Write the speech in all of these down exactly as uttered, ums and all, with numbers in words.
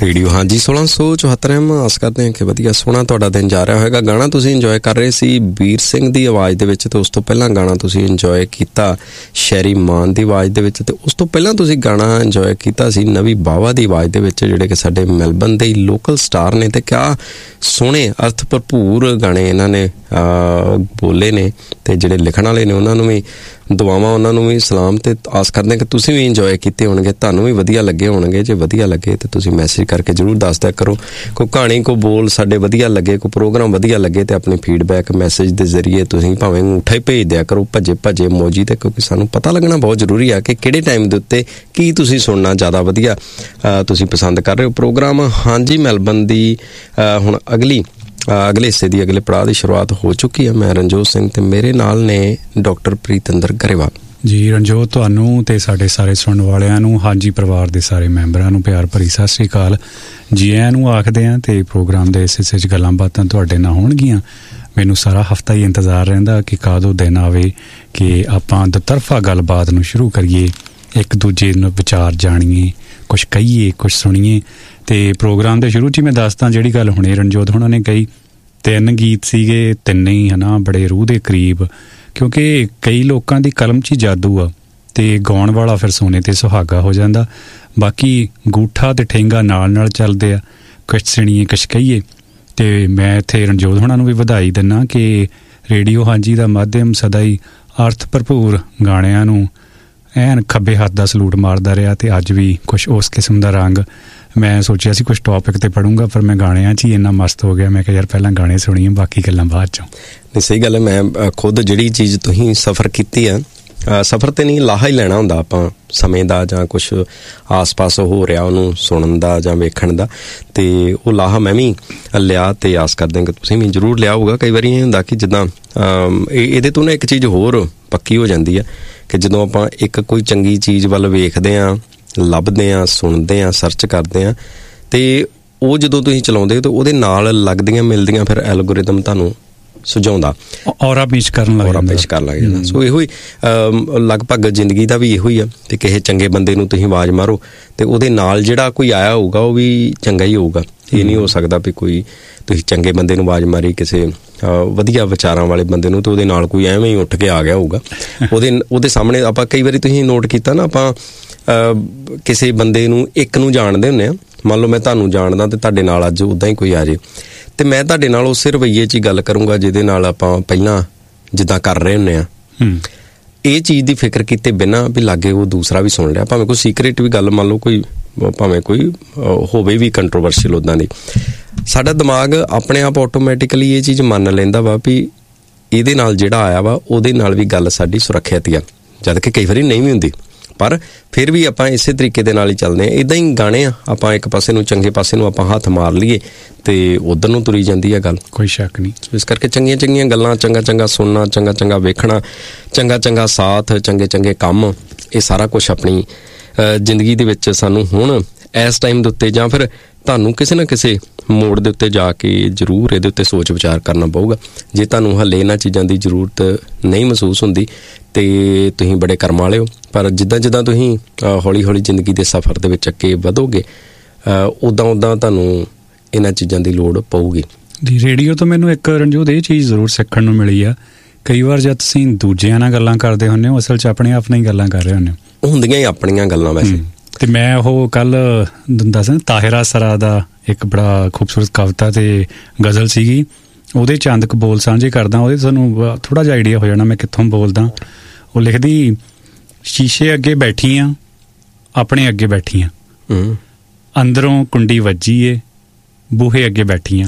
Radio ਹਾਂਜੀ सोलह सौ चौहत्तर ਐਮ। ਆਸ ਕਰਦੇ ਹਾਂ ਕਿ ਵਧੀਆ ਸੋਹਣਾ ਤੁਹਾਡਾ ਦਿਨ ਜਾ ਰਿਹਾ ਹੋਵੇਗਾ। ਗਾਣਾ ਤੁਸੀਂ ਇੰਜੋਏ ਕਰ ਰਹੇ ਸੀ ਵੀਰ ਸਿੰਘ ਦੀ ਆਵਾਜ਼ ਦੇ ਵਿੱਚ, ਤੇ ਉਸ ਤੋਂ ਪਹਿਲਾਂ ਗਾਣਾ ਤੁਸੀਂ ਇੰਜੋਏ ਕੀਤਾ ਸ਼ੈਰੀ ਮਾਨ ਦੀ ਆਵਾਜ਼ ਦੇ ਵਿੱਚ, ਤੇ ਉਸ ਤੋਂ ਪਹਿਲਾਂ ਤੁਸੀਂ ਗਾਣਾ ਇੰਜੋਏ ਕੀਤਾ ਸੀ ਨਵੀ ਬਾਵਾ ਦੀ ਆਵਾਜ਼ ਦੇ ਵਿੱਚ, ਜਿਹੜੇ ਕਿ ਸਾਡੇ ਮੈਲਬਨ ਦੇ ਲੋਕਲ ਸਟਾਰ ਨੇ। ਤੇ ਕਿਆ ਸੋਹਣੇ ਅਰਥ ਭਰਪੂਰ ਗਾਣੇ ਇਹਨਾਂ ਨੇ ਬੋਲੇ ਨੇ, ਤੇ ਜਿਹੜੇ ਲਿਖਣ ਵਾਲੇ ਨੇ ਉਹਨਾਂ ਨੂੰ ਵੀ ਦੁਆਵਾਂ, ਉਹਨਾਂ ਨੂੰ ਵੀ ਸਲਾਮ। ਤੇ ਆਸ ਕਰਦੇ ਕਿ ਤੁਸੀਂ ਵੀ ਇੰਜੋਏ ਕੀਤੇ ਹੋਣਗੇ, ਤੁਹਾਨੂੰ ਵੀ ਵਧੀਆ ਲੱਗੇ ਹੋਣਗੇ। ਜੇ ਵਧੀਆ ਲੱਗੇ ਤਾਂ ਤੁਸੀਂ ਮੈਸੇਜ ਕਰਕੇ ਜ਼ਰੂਰ ਦੱਸ ਦਿਆ ਕਰੋ। ਕੋਈ ਕਹਾਣੀ, ਕੋਈ ਬੋਲ ਸਾਡੇ ਵਧੀਆ ਲੱਗੇ, ਕੋਈ ਪ੍ਰੋਗਰਾਮ ਵਧੀਆ ਲੱਗੇ, ਤੇ ਆਪਣੀ ਫੀਡਬੈਕ ਮੈਸੇਜ ਦੇ ਜ਼ਰੀਏ ਤੁਸੀਂ ਭਾਵੇਂ ਅੰਗੂਠਾ ਹੀ ਭੇਜ ਦਿਆ ਕਰੋ, ਭੱਜੇ ਭੱਜੇ ਮੋਜੀ ਤੇ, ਕਿਉਂਕਿ ਸਾਨੂੰ ਪਤਾ ਲੱਗਣਾ ਬਹੁਤ ਜ਼ਰੂਰੀ ਆ ਕਿ ਕਿਹੜੇ ਟਾਈਮ ਦੇ ਉੱਤੇ ਕੀ ਤੁਸੀਂ ਸੁਣਨਾ ਜ਼ਿਆਦਾ ਵਧੀਆ ਤੁਸੀਂ ਪਸੰਦ ਕਰ ਰਹੇ ਹੋ ਪ੍ਰੋਗਰਾਮ। ਹਾਂਜੀ, ਮੈਲਬਨ ਦੀ ਹੁਣ ਅਗਲੀ ਅਗਲੇ ਹਿੱਸੇ ਦੀ ਅਗਲੇ ਪੜਾਅ ਦੀ ਸ਼ੁਰੂਆਤ ਹੋ ਚੁੱਕੀ ਹੈ। ਮੈਂ ਰਣਜੋਤ ਸਿੰਘ ਤੇ ਮੇਰੇ ਨਾਲ ਨੇ ਡਾਕਟਰ ਪ੍ਰੀਤਿੰਦਰ ਗਰੇਵਾਲ ਜੀ। ਰਣਜੋਤ, ਤੁਹਾਨੂੰ ਤੇ ਸਾਡੇ ਸਾਰੇ ਸੁਣਨ ਵਾਲਿਆਂ ਨੂੰ, ਹਾਂਜੀ ਪਰਿਵਾਰ ਦੇ ਸਾਰੇ ਮੈਂਬਰਾਂ ਨੂੰ ਪਿਆਰ ਭਰੀ ਸਤਿ ਸ੍ਰੀ ਅਕਾਲ ਜੀ ਆਇਆਂ ਨੂੰ ਆਖਦੇ ਹਾਂ। ਤੇ ਪ੍ਰੋਗਰਾਮ ਦੇ ਇਸ ਹਿੱਸੇ 'ਚ ਗੱਲਾਂ ਬਾਤਾਂ ਤੁਹਾਡੇ ਨਾਲ ਹੋਣਗੀਆਂ। ਮੈਨੂੰ ਸਾਰਾ ਹਫ਼ਤਾ ਹੀ ਇੰਤਜ਼ਾਰ ਰਹਿੰਦਾ ਕਿ ਕਦੋਂ ਦਿਨ ਆਵੇ ਕਿ ਆਪਾਂ ਦੁਤਰਫਾ ਗੱਲਬਾਤ ਨੂੰ ਸ਼ੁਰੂ ਕਰੀਏ, ਇੱਕ ਦੂਜੇ ਨੂੰ ਵਿਚਾਰ ਜਾਣੀਏ, ਕੁਛ ਕਹੀਏ, ਕੁਛ ਸੁਣੀਏ। ਤੇ ਪ੍ਰੋਗਰਾਮ ਦੇ ਸ਼ੁਰੂ 'ਚ ਹੀ ਮੈਂ ਦੱਸਦਾ ਜਿਹੜੀ ਗੱਲ ਹੁਣੇ ਰਣਜੋਤ ਹੋਣਾ ਨੇ ਕਹੀ, ਤਿੰਨ ਗੀਤ ਸੀਗੇ, ਤਿੰਨੇ ਹੀ ਹੈ ਨਾ ਬੜੇ ਰੂਹ ਦੇ ਕਰੀਬ, ਕਿਉਂਕਿ ਕਈ ਲੋਕਾਂ ਦੀ ਕਲਮ 'ਚ ਹੀ ਜਾਦੂ ਆ ਤੇ ਗਾਉਣ ਵਾਲਾ ਫਿਰ ਸੋਨੇ ਤੇ ਸੁਹਾਗਾ ਹੋ ਜਾਂਦਾ। ਬਾਕੀ ਗੂਠਾ ਤੇ ਠੇਂਗਾ ਨਾਲ ਨਾਲ ਚੱਲਦੇ ਆ, ਕੁਛ ਸੁਣੀਏ ਕੁਛ ਕਹੀਏ। ਤੇ ਮੈਂ ਇੱਥੇ ਰਣਜੋਤ ਹੋਣਾ ਨੂੰ ਵੀ ਵਧਾਈ ਦਿੰਦਾ ਕਿ ਰੇਡੀਓ ਹਾਂਜੀ ਦਾ ਮਾਧਿਅਮ ਸਦਾ ਹੀ ਅਰਥ ਭਰਪੂਰ ਗਾਣਿਆਂ ਨੂੰ ਐਨ ਖੱਬੇ ਹੱਥ ਦਾ ਸਲੂਟ ਮਾਰਦਾ ਰਿਹਾ, ਤੇ ਅੱਜ ਵੀ ਕੁਛ ਉਸ ਕਿਸਮ ਦਾ ਰੰਗ। ਮੈਂ ਸੋਚਿਆ ਸੀ ਕੁਛ ਟੌਪਿਕ ਤੇ ਪੜੂੰਗਾ, ਪਰ ਮੈਂ ਗਾਣਿਆਂ 'ਚ ਹੀ ਇੰਨਾ ਮਸਤ ਹੋ ਗਿਆ, ਮੈਂ ਕਿਹਾ ਯਾਰ ਪਹਿਲਾਂ ਗਾਣੇ ਸੁਣੀਏ, ਬਾਕੀ ਗੱਲਾਂ ਬਾਅਦ 'ਚੋਂ। ਨਹੀਂ, ਸਹੀ ਗੱਲ ਹੈ। ਮੈਂ ਖੁਦ ਜਿਹੜੀ ਚੀਜ਼ ਤੁਸੀਂ ਸਫ਼ਰ ਕੀਤੀ ਆ, ਸਫ਼ਰ ਤੇ ਨਹੀਂ ਲਾਹਾ ਹੀ ਲੈਣਾ ਹੁੰਦਾ ਆਪਾਂ ਸਮੇਂ ਦਾ, ਜਾਂ ਕੁਛ ਆਸ ਪਾਸ ਹੋ ਰਿਹਾ ਉਹਨੂੰ ਸੁਣਨ ਦਾ ਜਾਂ ਵੇਖਣ ਦਾ, ਤੇ ਉਹ ਲਾਹਾ ਮੈਂ ਵੀ ਲਿਆ ਤੇ ਆਸ ਕਰਦੇ ਕਿ ਤੁਸੀਂ ਵੀ ਜ਼ਰੂਰ ਲਿਆ ਹੋਊਗਾ। ਕਈ ਵਾਰੀ ਇਹ ਹੁੰਦਾ ਕਿ ਜਿੱਦਾਂ ਇਹਦੇ ਤੋਂ ਨਾ ਇੱਕ ਚੀਜ਼ ਹੋਰ ਪੱਕੀ ਹੋ ਜਾਂਦੀ ਹੈ ਕਿ ਜਦੋਂ ਆਪਾਂ ਇੱਕ ਕੋਈ ਚੰਗੀ ਚੀਜ਼ ਵੱਲ ਵੇਖਦੇ ਹਾਂ, ਲੱਭਦੇ ਹਾਂ, ਸੁਣਦੇ ਹਾਂ, ਸਰਚ ਕਰਦੇ ਹਾਂ, ਤੇ ਉਹ ਜਦੋਂ ਤੁਸੀਂ ਚਲਾਉਂਦੇ ਹੋ ਤਾਂ ਉਹਦੇ ਨਾਲ ਲੱਗਦੀਆਂ ਮਿਲਦੀਆਂ ਫਿਰ ਐਲਗੋਰਿਦਮ ਤੁਹਾਨੂੰ ਸੁਝਾਉਂਦਾ, ਔਰਾ ਪੇਸ਼ ਕਰਨ ਲੱਗ ਔਰਾ ਪੇਸ਼ ਕਰਨ ਲੱਗ ਜਾਂਦਾ। ਸੋ ਇਹੋ ਹੀ ਲਗਭਗ ਜ਼ਿੰਦਗੀ ਦਾ ਵੀ ਇਹੋ ਹੀ ਆ। ਤੇ ਕਿਸੇ ਚੰਗੇ ਬੰਦੇ ਨੂੰ ਤੁਸੀਂ ਆਵਾਜ਼ ਮਾਰੋ ਤੇ ਉਹਦੇ ਨਾਲ ਜਿਹੜਾ ਕੋਈ ਆਇਆ ਹੋਊਗਾ ਉਹ ਵੀ ਚੰਗਾ ਹੀ ਹੋਊਗਾ। ਇਹ ਨਹੀਂ ਹੋ ਸਕਦਾ ਵੀ ਕੋਈ ਤੁਸੀਂ ਚੰਗੇ ਬੰਦੇ ਨੂੰ ਆਵਾਜ਼ ਮਾਰੀ, ਕਿਸੇ ਵਧੀਆ ਵਿਚਾਰਾਂ ਵਾਲੇ ਬੰਦੇ ਨੂੰ, ਤੇ ਉਹਦੇ ਨਾਲ ਕੋਈ ਐਵੇਂ ਹੀ ਉੱਠ ਕੇ ਆ ਗਿਆ ਹੋਊਗਾ। ਉਹਦੇ ਉਹਦੇ ਸਾਹਮਣੇ ਆਪਾਂ ਕਈ ਵਾਰੀ ਤੁਸੀਂ ਨੋਟ ਕੀਤਾ ਨਾ, ਆਪਾਂ ਕਿਸੇ ਬੰਦੇ ਨੂੰ ਇੱਕ ਨੂੰ ਜਾਣਦੇ ਹੁੰਦੇ ਹਾਂ। ਮੰਨ ਲਓ ਮੈਂ ਤੁਹਾਨੂੰ ਜਾਣਦਾ ਤੇ ਤੁਹਾਡੇ ਨਾਲ ਅੱਜ ਉੱਦਾਂ ਹੀ ਕੋਈ ਆ ਜੇ, ਤੇ ਮੈਂ ਤੁਹਾਡੇ ਨਾਲ ਉਸੇ ਰਵੱਈਏ 'ਚ ਹੀ ਗੱਲ ਕਰੂੰਗਾ ਜਿਹਦੇ ਨਾਲ ਆਪਾਂ ਪਹਿਲਾਂ ਜਿੱਦਾਂ ਕਰ ਰਹੇ ਹੁੰਦੇ ਹਾਂ। ਇਹ ਚੀਜ਼ ਦੀ ਫਿਕਰ ਕੀਤੇ ਬਿਨਾਂ ਵੀ ਲਾਗੇ ਉਹ ਦੂਸਰਾ ਵੀ ਸੁਣ ਲਿਆ, ਭਾਵੇਂ ਕੋਈ ਸੀਕਰੇਟ ਵੀ ਗੱਲ, ਮੰਨ ਲਓ ਕੋਈ ਭਾਵੇਂ ਕੋਈ ਹੋਵੇ ਵੀ ਕੰਟਰੋਵਰਸ਼ੀਅਲ ਉੱਦਾਂ ਦੀ, ਸਾਡਾ ਦਿਮਾਗ ਆਪਣੇ ਆਪ ਆਟੋਮੈਟਿਕਲੀ ਇਹ ਚੀਜ਼ ਮੰਨ ਲੈਂਦਾ ਵਾ ਵੀ ਇਹਦੇ ਨਾਲ ਜਿਹੜਾ ਆਇਆ ਵਾ ਉਹਦੇ ਨਾਲ ਵੀ ਗੱਲ ਸਾਡੀ ਸੁਰੱਖਿਅਤ ਆ, ਜਦ ਕਿ ਕਈ ਵਾਰੀ ਨਹੀਂ ਵੀ ਹੁੰਦੀ। ਪਰ ਫਿਰ ਵੀ ਆਪਾਂ ਇਸੇ ਤਰੀਕੇ ਦੇ ਨਾਲ ਹੀ ਚੱਲਦੇ ਹਾਂ। ਇੱਦਾਂ ਹੀ ਗਾਣੇ ਆ, ਆਪਾਂ ਇੱਕ ਪਾਸੇ ਨੂੰ ਚੰਗੇ ਪਾਸੇ ਨੂੰ ਆਪਾਂ ਹੱਥ ਮਾਰ ਲਈਏ ਤੇ ਉੱਧਰ ਨੂੰ ਤੁਰੀ ਜਾਂਦੀ ਹੈ ਗੱਲ, ਕੋਈ ਸ਼ੱਕ ਨਹੀਂ। ਇਸ ਕਰਕੇ ਚੰਗੀਆਂ ਚੰਗੀਆਂ ਗੱਲਾਂ, ਚੰਗਾ ਚੰਗਾ ਸੁਣਨਾ, ਚੰਗਾ ਚੰਗਾ ਵੇਖਣਾ, ਚੰਗਾ ਚੰਗਾ ਸਾਥ, ਚੰਗੇ ਚੰਗੇ ਕੰਮ, ਇਹ ਸਾਰਾ ਕੁਛ ਆਪਣੀ ਜ਼ਿੰਦਗੀ ਦੇ ਵਿੱਚ ਸਾਨੂੰ ਹੁਣ ਇਸ ਟਾਈਮ ਦੇ ਉੱਤੇ, ਜਾਂ ਫਿਰ ਤੁਹਾਨੂੰ ਕਿਸੇ ਨਾ ਕਿਸੇ ਮੋੜ ਦੇ ਉੱਤੇ ਜਾ ਕੇ ਜ਼ਰੂਰ ਇਹਦੇ ਉੱਤੇ ਸੋਚ ਵਿਚਾਰ ਕਰਨਾ ਪਊਗਾ। ਜੇ ਤੁਹਾਨੂੰ ਹਾਲੇ ਇਹਨਾਂ ਚੀਜ਼ਾਂ ਦੀ ਜ਼ਰੂਰਤ ਨਹੀਂ ਮਹਿਸੂਸ ਹੁੰਦੀ ਤੇ ਤੁਸੀਂ ਬੜੇ ਕਰਮ ਵਾਲੇ ਹੋ, ਪਰ ਜਿੱਦਾਂ ਜਿੱਦਾਂ ਤੁਸੀਂ ਹੌਲੀ ਹੌਲੀ ਜ਼ਿੰਦਗੀ ਦੇ ਸਫ਼ਰ ਦੇ ਵਿੱਚ ਅੱਗੇ ਵਧੋਗੇ, ਉੱਦਾਂ ਉੱਦਾਂ ਤੁਹਾਨੂੰ ਇਹਨਾਂ ਚੀਜ਼ਾਂ ਦੀ ਲੋੜ ਪਊਗੀ। ਜੀ, ਰੇਡੀਓ ਤੋਂ ਮੈਨੂੰ ਇੱਕ ਰਣਜੋਤ ਇਹ ਚੀਜ਼ ਜ਼ਰੂਰ ਸਿੱਖਣ ਨੂੰ ਮਿਲੀ ਆ, ਕਈ ਵਾਰ ਜਦ ਤੁਸੀਂ ਦੂਜਿਆਂ ਨਾਲ ਗੱਲਾਂ ਕਰਦੇ ਹੁੰਦੇ ਹੋ, ਅਸਲ 'ਚ ਆਪਣੇ ਆਪ ਨਾਲ ਹੀ ਗੱਲਾਂ ਕਰ ਰਹੇ ਹੁੰਦੇ ਹੋ। ਹੁੰਦੀਆਂ ਹੀ ਆਪਣੀਆਂ ਗੱਲਾਂ ਵੈਸੇ। ਤੇ ਮੈਂ ਉਹ ਕੱਲ ਦੱਸ ਤਾਹਿਰਾ ਸਰਾ ਦਾ ਇੱਕ ਬੜਾ ਖੂਬਸੂਰਤ ਕਵਿਤਾ ਤੇ ਗਜ਼ਲ ਸੀਗੀ, ਉਹਦੇ ਚੰਦ ਕੁ ਬੋਲ ਸਾਂਝੇ ਕਰਦਾ, ਉਹਦੇ ਤੁਹਾਨੂੰ ਥੋੜ੍ਹਾ ਜਿਹਾ ਆਈਡੀਆ ਹੋ ਜਾਣਾ ਮੈਂ ਕਿੱਥੋਂ ਬੋਲਦਾ। ਉਹ ਲਿਖਦੀ, ਸ਼ੀਸ਼ੇ ਅੱਗੇ ਬੈਠੀ ਆ, ਆਪਣੇ ਅੱਗੇ ਬੈਠੀ ਆ, ਅੰਦਰੋਂ ਕੁੰਡੀ ਵੱਜੀ ਏ, ਬੂਹੇ ਅੱਗੇ ਬੈਠੀ ਆ,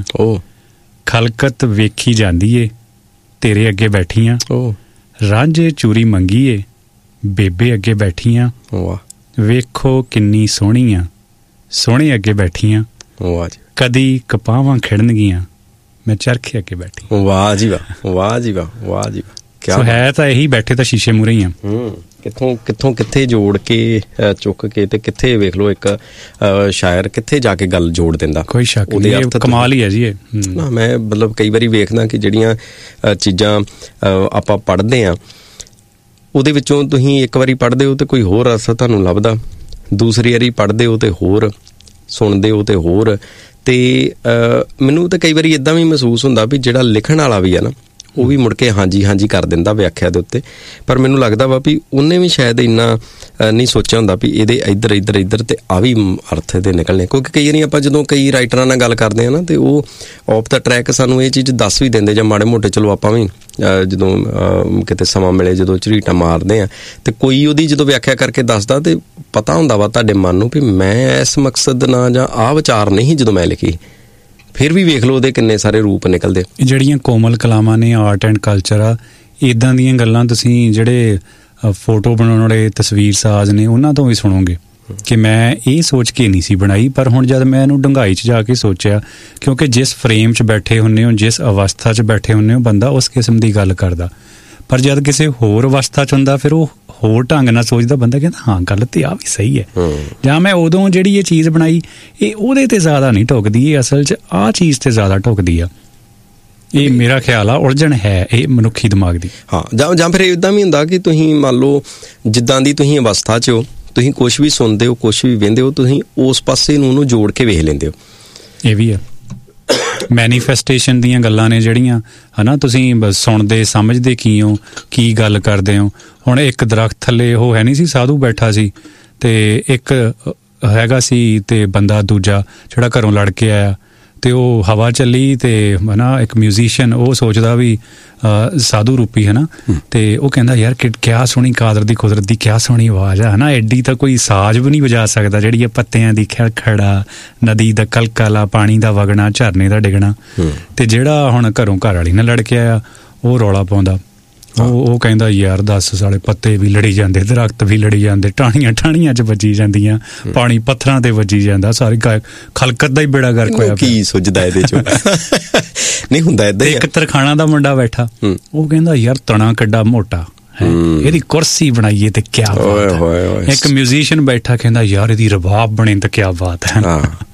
ਖਲਕਤ ਵੇਖੀ ਜਾਂਦੀ ਏ, ਤੇਰੇ ਅੱਗੇ ਬੈਠੀ ਆ, ਰਾਂਝੇ ਚੂਰੀ ਮੰਗੀ ਏ, ਬੇਬੇ ਅੱਗੇ ਬੈਠੀ ਆ, ਵੇਖੋ ਕਿੰਨੀ ਸੋਹਣੀ ਆ, ਸੋਹਣੇ ਅੱਗੇ ਬੈਠੀ ਆ, ਕਦੀ ਕਪਾਵਾਂ ਖਿੜਨਗੀਆਂ, ਮੈਂ ਚਰਖੇ ਅੱਗੇ ਬੈਠੀ। ਵਾਹ ਜੀ ਵਾਹ, ਵਾਹ ਜੀ ਵਾਹ, ਵਾਹ ਜੀ ਵਾਹ। ਕਿਆ ਹੈ ਤਾਂ ਇਹੀ, ਬੈਠੇ ਤਾਂ ਸ਼ੀਸ਼ੇ ਮੂਹਰੇ ਹੀ ਆ। ਕਿੱਥੋਂ ਕਿੱਥੋਂ ਕਿੱਥੇ ਜੋੜ ਕੇ ਚੁੱਕ ਕੇ ਤੇ ਕਿੱਥੇ ਵੇਖ ਲਓ ਇੱਕ ਸ਼ਾਇਰ ਕਿੱਥੇ ਜਾ ਕੇ ਗੱਲ ਜੋੜ ਦਿੰਦਾ, ਕੋਈ ਸ਼ੱਕ ਨਹੀਂ, ਕਮਾਲ ਹੀ ਹੈ ਜੀ ਇਹ। ਨਾ ਮੈਂ ਮਤਲਬ ਕਈ ਵਾਰੀ ਵੇਖਦਾ ਕਿ ਜਿਹੜੀਆਂ ਚੀਜ਼ਾਂ ਆਪਾਂ ਪੜ੍ਹਦੇ ਹਾਂ ਉਹਦੇ ਵਿੱਚੋਂ ਤੁਸੀਂ ਇੱਕ ਵਾਰੀ ਪੜ੍ਹਦੇ ਹੋ ਤੇ ਕੋਈ ਹੋਰ ਅਰਥ ਤੁਹਾਨੂੰ ਲੱਭਦਾ, ਦੂਸਰੀ ਵਾਰੀ ਪੜ੍ਹਦੇ ਹੋ ਤੇ ਹੋਰ ਸੁਣਦੇ ਹੋ ਤੇ ਹੋਰ। ਤੇ ਮੈਨੂੰ ਤਾਂ ਕਈ ਵਾਰੀ ਇੱਦਾਂ ਵੀ ਮਹਿਸੂਸ ਹੁੰਦਾ ਵੀ ਜਿਹੜਾ ਲਿਖਣ ਵਾਲਾ ਵੀ ਆ ਨਾ ਉਹ ਵੀ ਮੁੜ ਕੇ ਹਾਂਜੀ ਹਾਂਜੀ ਕਰ ਦਿੰਦਾ ਵਿਆਖਿਆ ਦੇ ਉੱਤੇ, ਪਰ ਮੈਨੂੰ ਲੱਗਦਾ ਵਾ ਵੀ ਉਹਨੇ ਵੀ ਸ਼ਾਇਦ ਇੰਨਾ ਨਹੀਂ ਸੋਚਿਆ ਹੁੰਦਾ ਵੀ ਇਹਦੇ ਇੱਧਰ ਇੱਧਰ ਇੱਧਰ ਤੇ ਆ ਵੀ ਅਰਥ ਦੇ ਨਿਕਲਣੇ। ਕਿਉਂਕਿ ਕਈ ਵਾਰੀ ਆਪਾਂ ਜਦੋਂ ਕਈ ਰਾਈਟਰਾਂ ਨਾਲ ਗੱਲ ਕਰਦੇ ਹਾਂ ਨਾ ਤੇ ਉਹ ਆਫ ਦਾ ਟਰੈਕ ਸਾਨੂੰ ਇਹ ਚੀਜ਼ ਦੱਸ ਵੀ ਦਿੰਦੇ ਜਾਂ ਮਾੜੇ ਮੋਟੇ ਚਲੋ ਆਪਾਂ ਵੀ ਜਦੋਂ ਕਿਤੇ ਸਮਾਂ ਮਿਲੇ ਜਦੋਂ ਝਰੀਟਾਂ ਮਾਰਦੇ ਹਾਂ ਤੇ ਕੋਈ ਉਹਦੀ ਜਦੋਂ ਵਿਆਖਿਆ ਕਰਕੇ ਦੱਸਦਾ ਤੇ ਪਤਾ ਹੁੰਦਾ ਵਾ ਤੁਹਾਡੇ ਮਨ ਨੂੰ ਵੀ ਮੈਂ ਇਸ ਮਕਸਦ ਨਾਲ ਜਾਂ ਆਹ ਵਿਚਾਰ ਨਹੀਂ ਜਦੋਂ ਮੈਂ ਲਿਖੀ, ਫਿਰ ਵੀ ਵੇਖ ਲਓ ਉਹਦੇ ਕਿੰਨੇ ਸਾਰੇ ਰੂਪ ਨਿਕਲਦੇ। ਜਿਹੜੀਆਂ ਕੋਮਲ ਕਲਾਵਾਂ ਨੇ, ਆਰਟ ਐਂਡ ਕਲਚਰ ਆ, ਇੱਦਾਂ ਦੀਆਂ ਗੱਲਾਂ ਤੁਸੀਂ ਜਿਹੜੇ ਫੋਟੋ ਬਣਾਉਣ ਵਾਲੇ ਤਸਵੀਰ ਸਾਜ਼ ਨੇ ਉਹਨਾਂ ਤੋਂ ਵੀ ਸੁਣੋਗੇ ਕਿ ਮੈਂ ਇਹ ਸੋਚ ਕੇ ਨਹੀਂ ਸੀ ਬਣਾਈ, ਪਰ ਹੁਣ ਜਦ ਮੈਂ ਇਹਨੂੰ ਡੂੰਘਾਈ 'ਚ ਜਾ ਕੇ ਸੋਚਿਆ, ਕਿਉਂਕਿ ਜਿਸ ਫਰੇਮ 'ਚ ਬੈਠੇ ਹੁੰਦੇ ਹੋ, ਜਿਸ ਅਵਸਥਾ 'ਚ ਬੈਠੇ ਹੁੰਦੇ ਹੋ, ਬੰਦਾ ਉਸ ਕਿਸਮ ਦੀ ਗੱਲ ਕਰਦਾ। ਪਰ ਜਦ ਕਿਸੇ ਹੋਰ ਅਵਸਥਾ 'ਚ ਹੁੰਦਾ ਫਿਰ ਉਹ ਹੋਰ ਢੰਗ ਨਾਲ ਸੋਚਦਾ, ਬੰਦਾ ਕਹਿੰਦਾ ਹਾਂ ਗੱਲ ਤੇ ਆ ਵੀ ਸਹੀ ਹੈ। ਜਾਂ ਮੈਂ ਉਦੋਂ ਜਿਹੜੀ ਇਹ ਚੀਜ਼ ਬਣਾਈ ਇਹ ਉਹਦੇ ਤੇ ਜ਼ਿਆਦਾ ਨਹੀਂ ਢੁੱਕਦੀ, ਇਹ ਅਸਲ 'ਚ ਆਹ ਚੀਜ਼ ਤੇ ਜ਼ਿਆਦਾ ਢੁੱਕਦੀ ਆ। ਇਹ ਮੇਰਾ ਖਿਆਲ ਆ ਉਲਝਣ ਹੈ ਇਹ ਮਨੁੱਖੀ ਦਿਮਾਗ ਦੀ। ਹਾਂ, ਜਾਂ ਜਾਂ ਫਿਰ ਇੱਦਾਂ ਵੀ ਹੁੰਦਾ ਕਿ ਤੁਸੀਂ ਮੰਨ ਲਓ ਜਿੱਦਾਂ ਦੀ ਤੁਸੀਂ ਅਵਸਥਾ 'ਚ ਹੋ, ਤੁਸੀਂ ਕੁਛ ਵੀ ਸੁਣਦੇ ਹੋ, ਕੁਛ ਵੀ ਵਹਿੰਦੇ ਹੋ, ਤੁਸੀਂ ਉਸ ਪਾਸੇ ਨੂੰ ਉਹਨੂੰ ਜੋੜ ਕੇ ਵੇਖ ਲੈਂਦੇ ਹੋ। ਇਹ ਵੀ ਆ ਮੈਨੀਫੈਸਟੇਸ਼ਨ ਦੀਆਂ ਗੱਲਾਂ ਨੇ ਜਿਹੜੀਆਂ ਹੈ ਨਾ, ਤੁਸੀਂ ਸੁਣਦੇ ਸਮਝਦੇ ਕੀ ਹੋ, ਕੀ ਗੱਲ ਕਰਦੇ ਹੋ। ਹੁਣ ਇੱਕ ਦਰਖਤ ਥੱਲੇ ਉਹ ਹੈ ਨਹੀਂ ਸੀ ਸਾਧੂ ਬੈਠਾ ਸੀ ਤੇ ਇੱਕ ਹੈਗਾ ਸੀ ਤੇ ਬੰਦਾ ਦੂਜਾ ਜਿਹੜਾ ਘਰੋਂ ਲੜ ਕੇ ਆਇਆ ਤੇ ਉਹ ਹਵਾ ਚੱਲੀ ਤੇ ਹੈ ਨਾ ਇੱਕ ਮਿਊਜ਼ੀਸ਼ੀਅਨ ਉਹ ਸੋਚਦਾ ਵੀ ਸਾਧੂ ਰੂਪੀ ਹੈ ਨਾ, ਤੇ ਉਹ ਕਹਿੰਦਾ ਯਾਰ ਕਿ ਕਿਆ ਸੋਹਣੀ ਕਾਦਰ ਦੀ ਕੁਦਰਤ ਦੀ ਕਿਆ ਸੋਹਣੀ ਆਵਾਜ਼ ਆ ਹੈ ਨਾ, ਐਡੀ ਤਾਂ ਕੋਈ ਸਾਜ਼ ਵੀ ਨਹੀਂ ਵਜਾ ਸਕਦਾ ਜਿਹੜੀ ਇਹ ਪੱਤਿਆਂ ਦੀ ਖੜਖੜਾ, ਨਦੀ ਦਾ ਕਲਕਲਾ, ਪਾਣੀ ਦਾ ਵਗਣਾ, ਝਰਨੇ ਦਾ ਡਿੱਗਣਾ। ਤੇ ਜਿਹੜਾ ਹੁਣ ਘਰੋਂ ਘਰ ਵਾਲੀ ਨਾਲ ਲੜ ਕੇ ਆਇਆ ਉਹ ਰੌਲਾ ਪਾਉਂਦਾ, ਉਹ ਉਹ ਕਹਿੰਦਾ ਯਾਰ ਦੱਸ ਸਾਲੇ ਪੱਤੇ ਵੀ ਲੜੀ ਜਾਂਦੇ, ਦਰਖਤ ਵੀ ਲੜੀ ਜਾਂਦੇ, ਟਾਹਣੀਆਂ ਟਾਹਣੀਆਂ 'ਚ ਵੱਜੀ ਜਾਂਦੀਆਂ, ਪਾਣੀ ਪੱਥਰਾਂ ਤੇ ਵੱਜੀ ਜਾਂਦਾ, ਸਾਰੀ ਖਲਕਤ ਦਾ ਹੀ ਬੇੜਾ ਗਰਕ ਹੋਇਆ। ਕੀ ਸੁੱਝਦਾ ਇਹਦੇ 'ਚ? ਨਹੀਂ ਹੁੰਦਾ ਏਦਾਂ। ਇੱਕ ਤਰਖਾਣਾ ਦਾ ਮੁੰਡਾ ਬੈਠਾ, ਉਹ ਕਹਿੰਦਾ ਯਾਰ ਤਣਾ ਕਿੱਡਾ ਮੋਟਾ ਹੈ, ਇਹਦੀ ਕੁਰਸੀ ਬਣਾਈਏ ਤੇ ਕਿਆ ਬਾਤ ਹੈ। ਇੱਕ ਮਿਊਜ਼ੀਸ਼ੀਅਨ ਬੈਠਾ ਕਹਿੰਦਾ ਯਾਰ ਇਹਦੀ ਰਬਾਬ ਬਣੇ ਤੇ ਕਿਆ ਬਾਤ ਹੈ।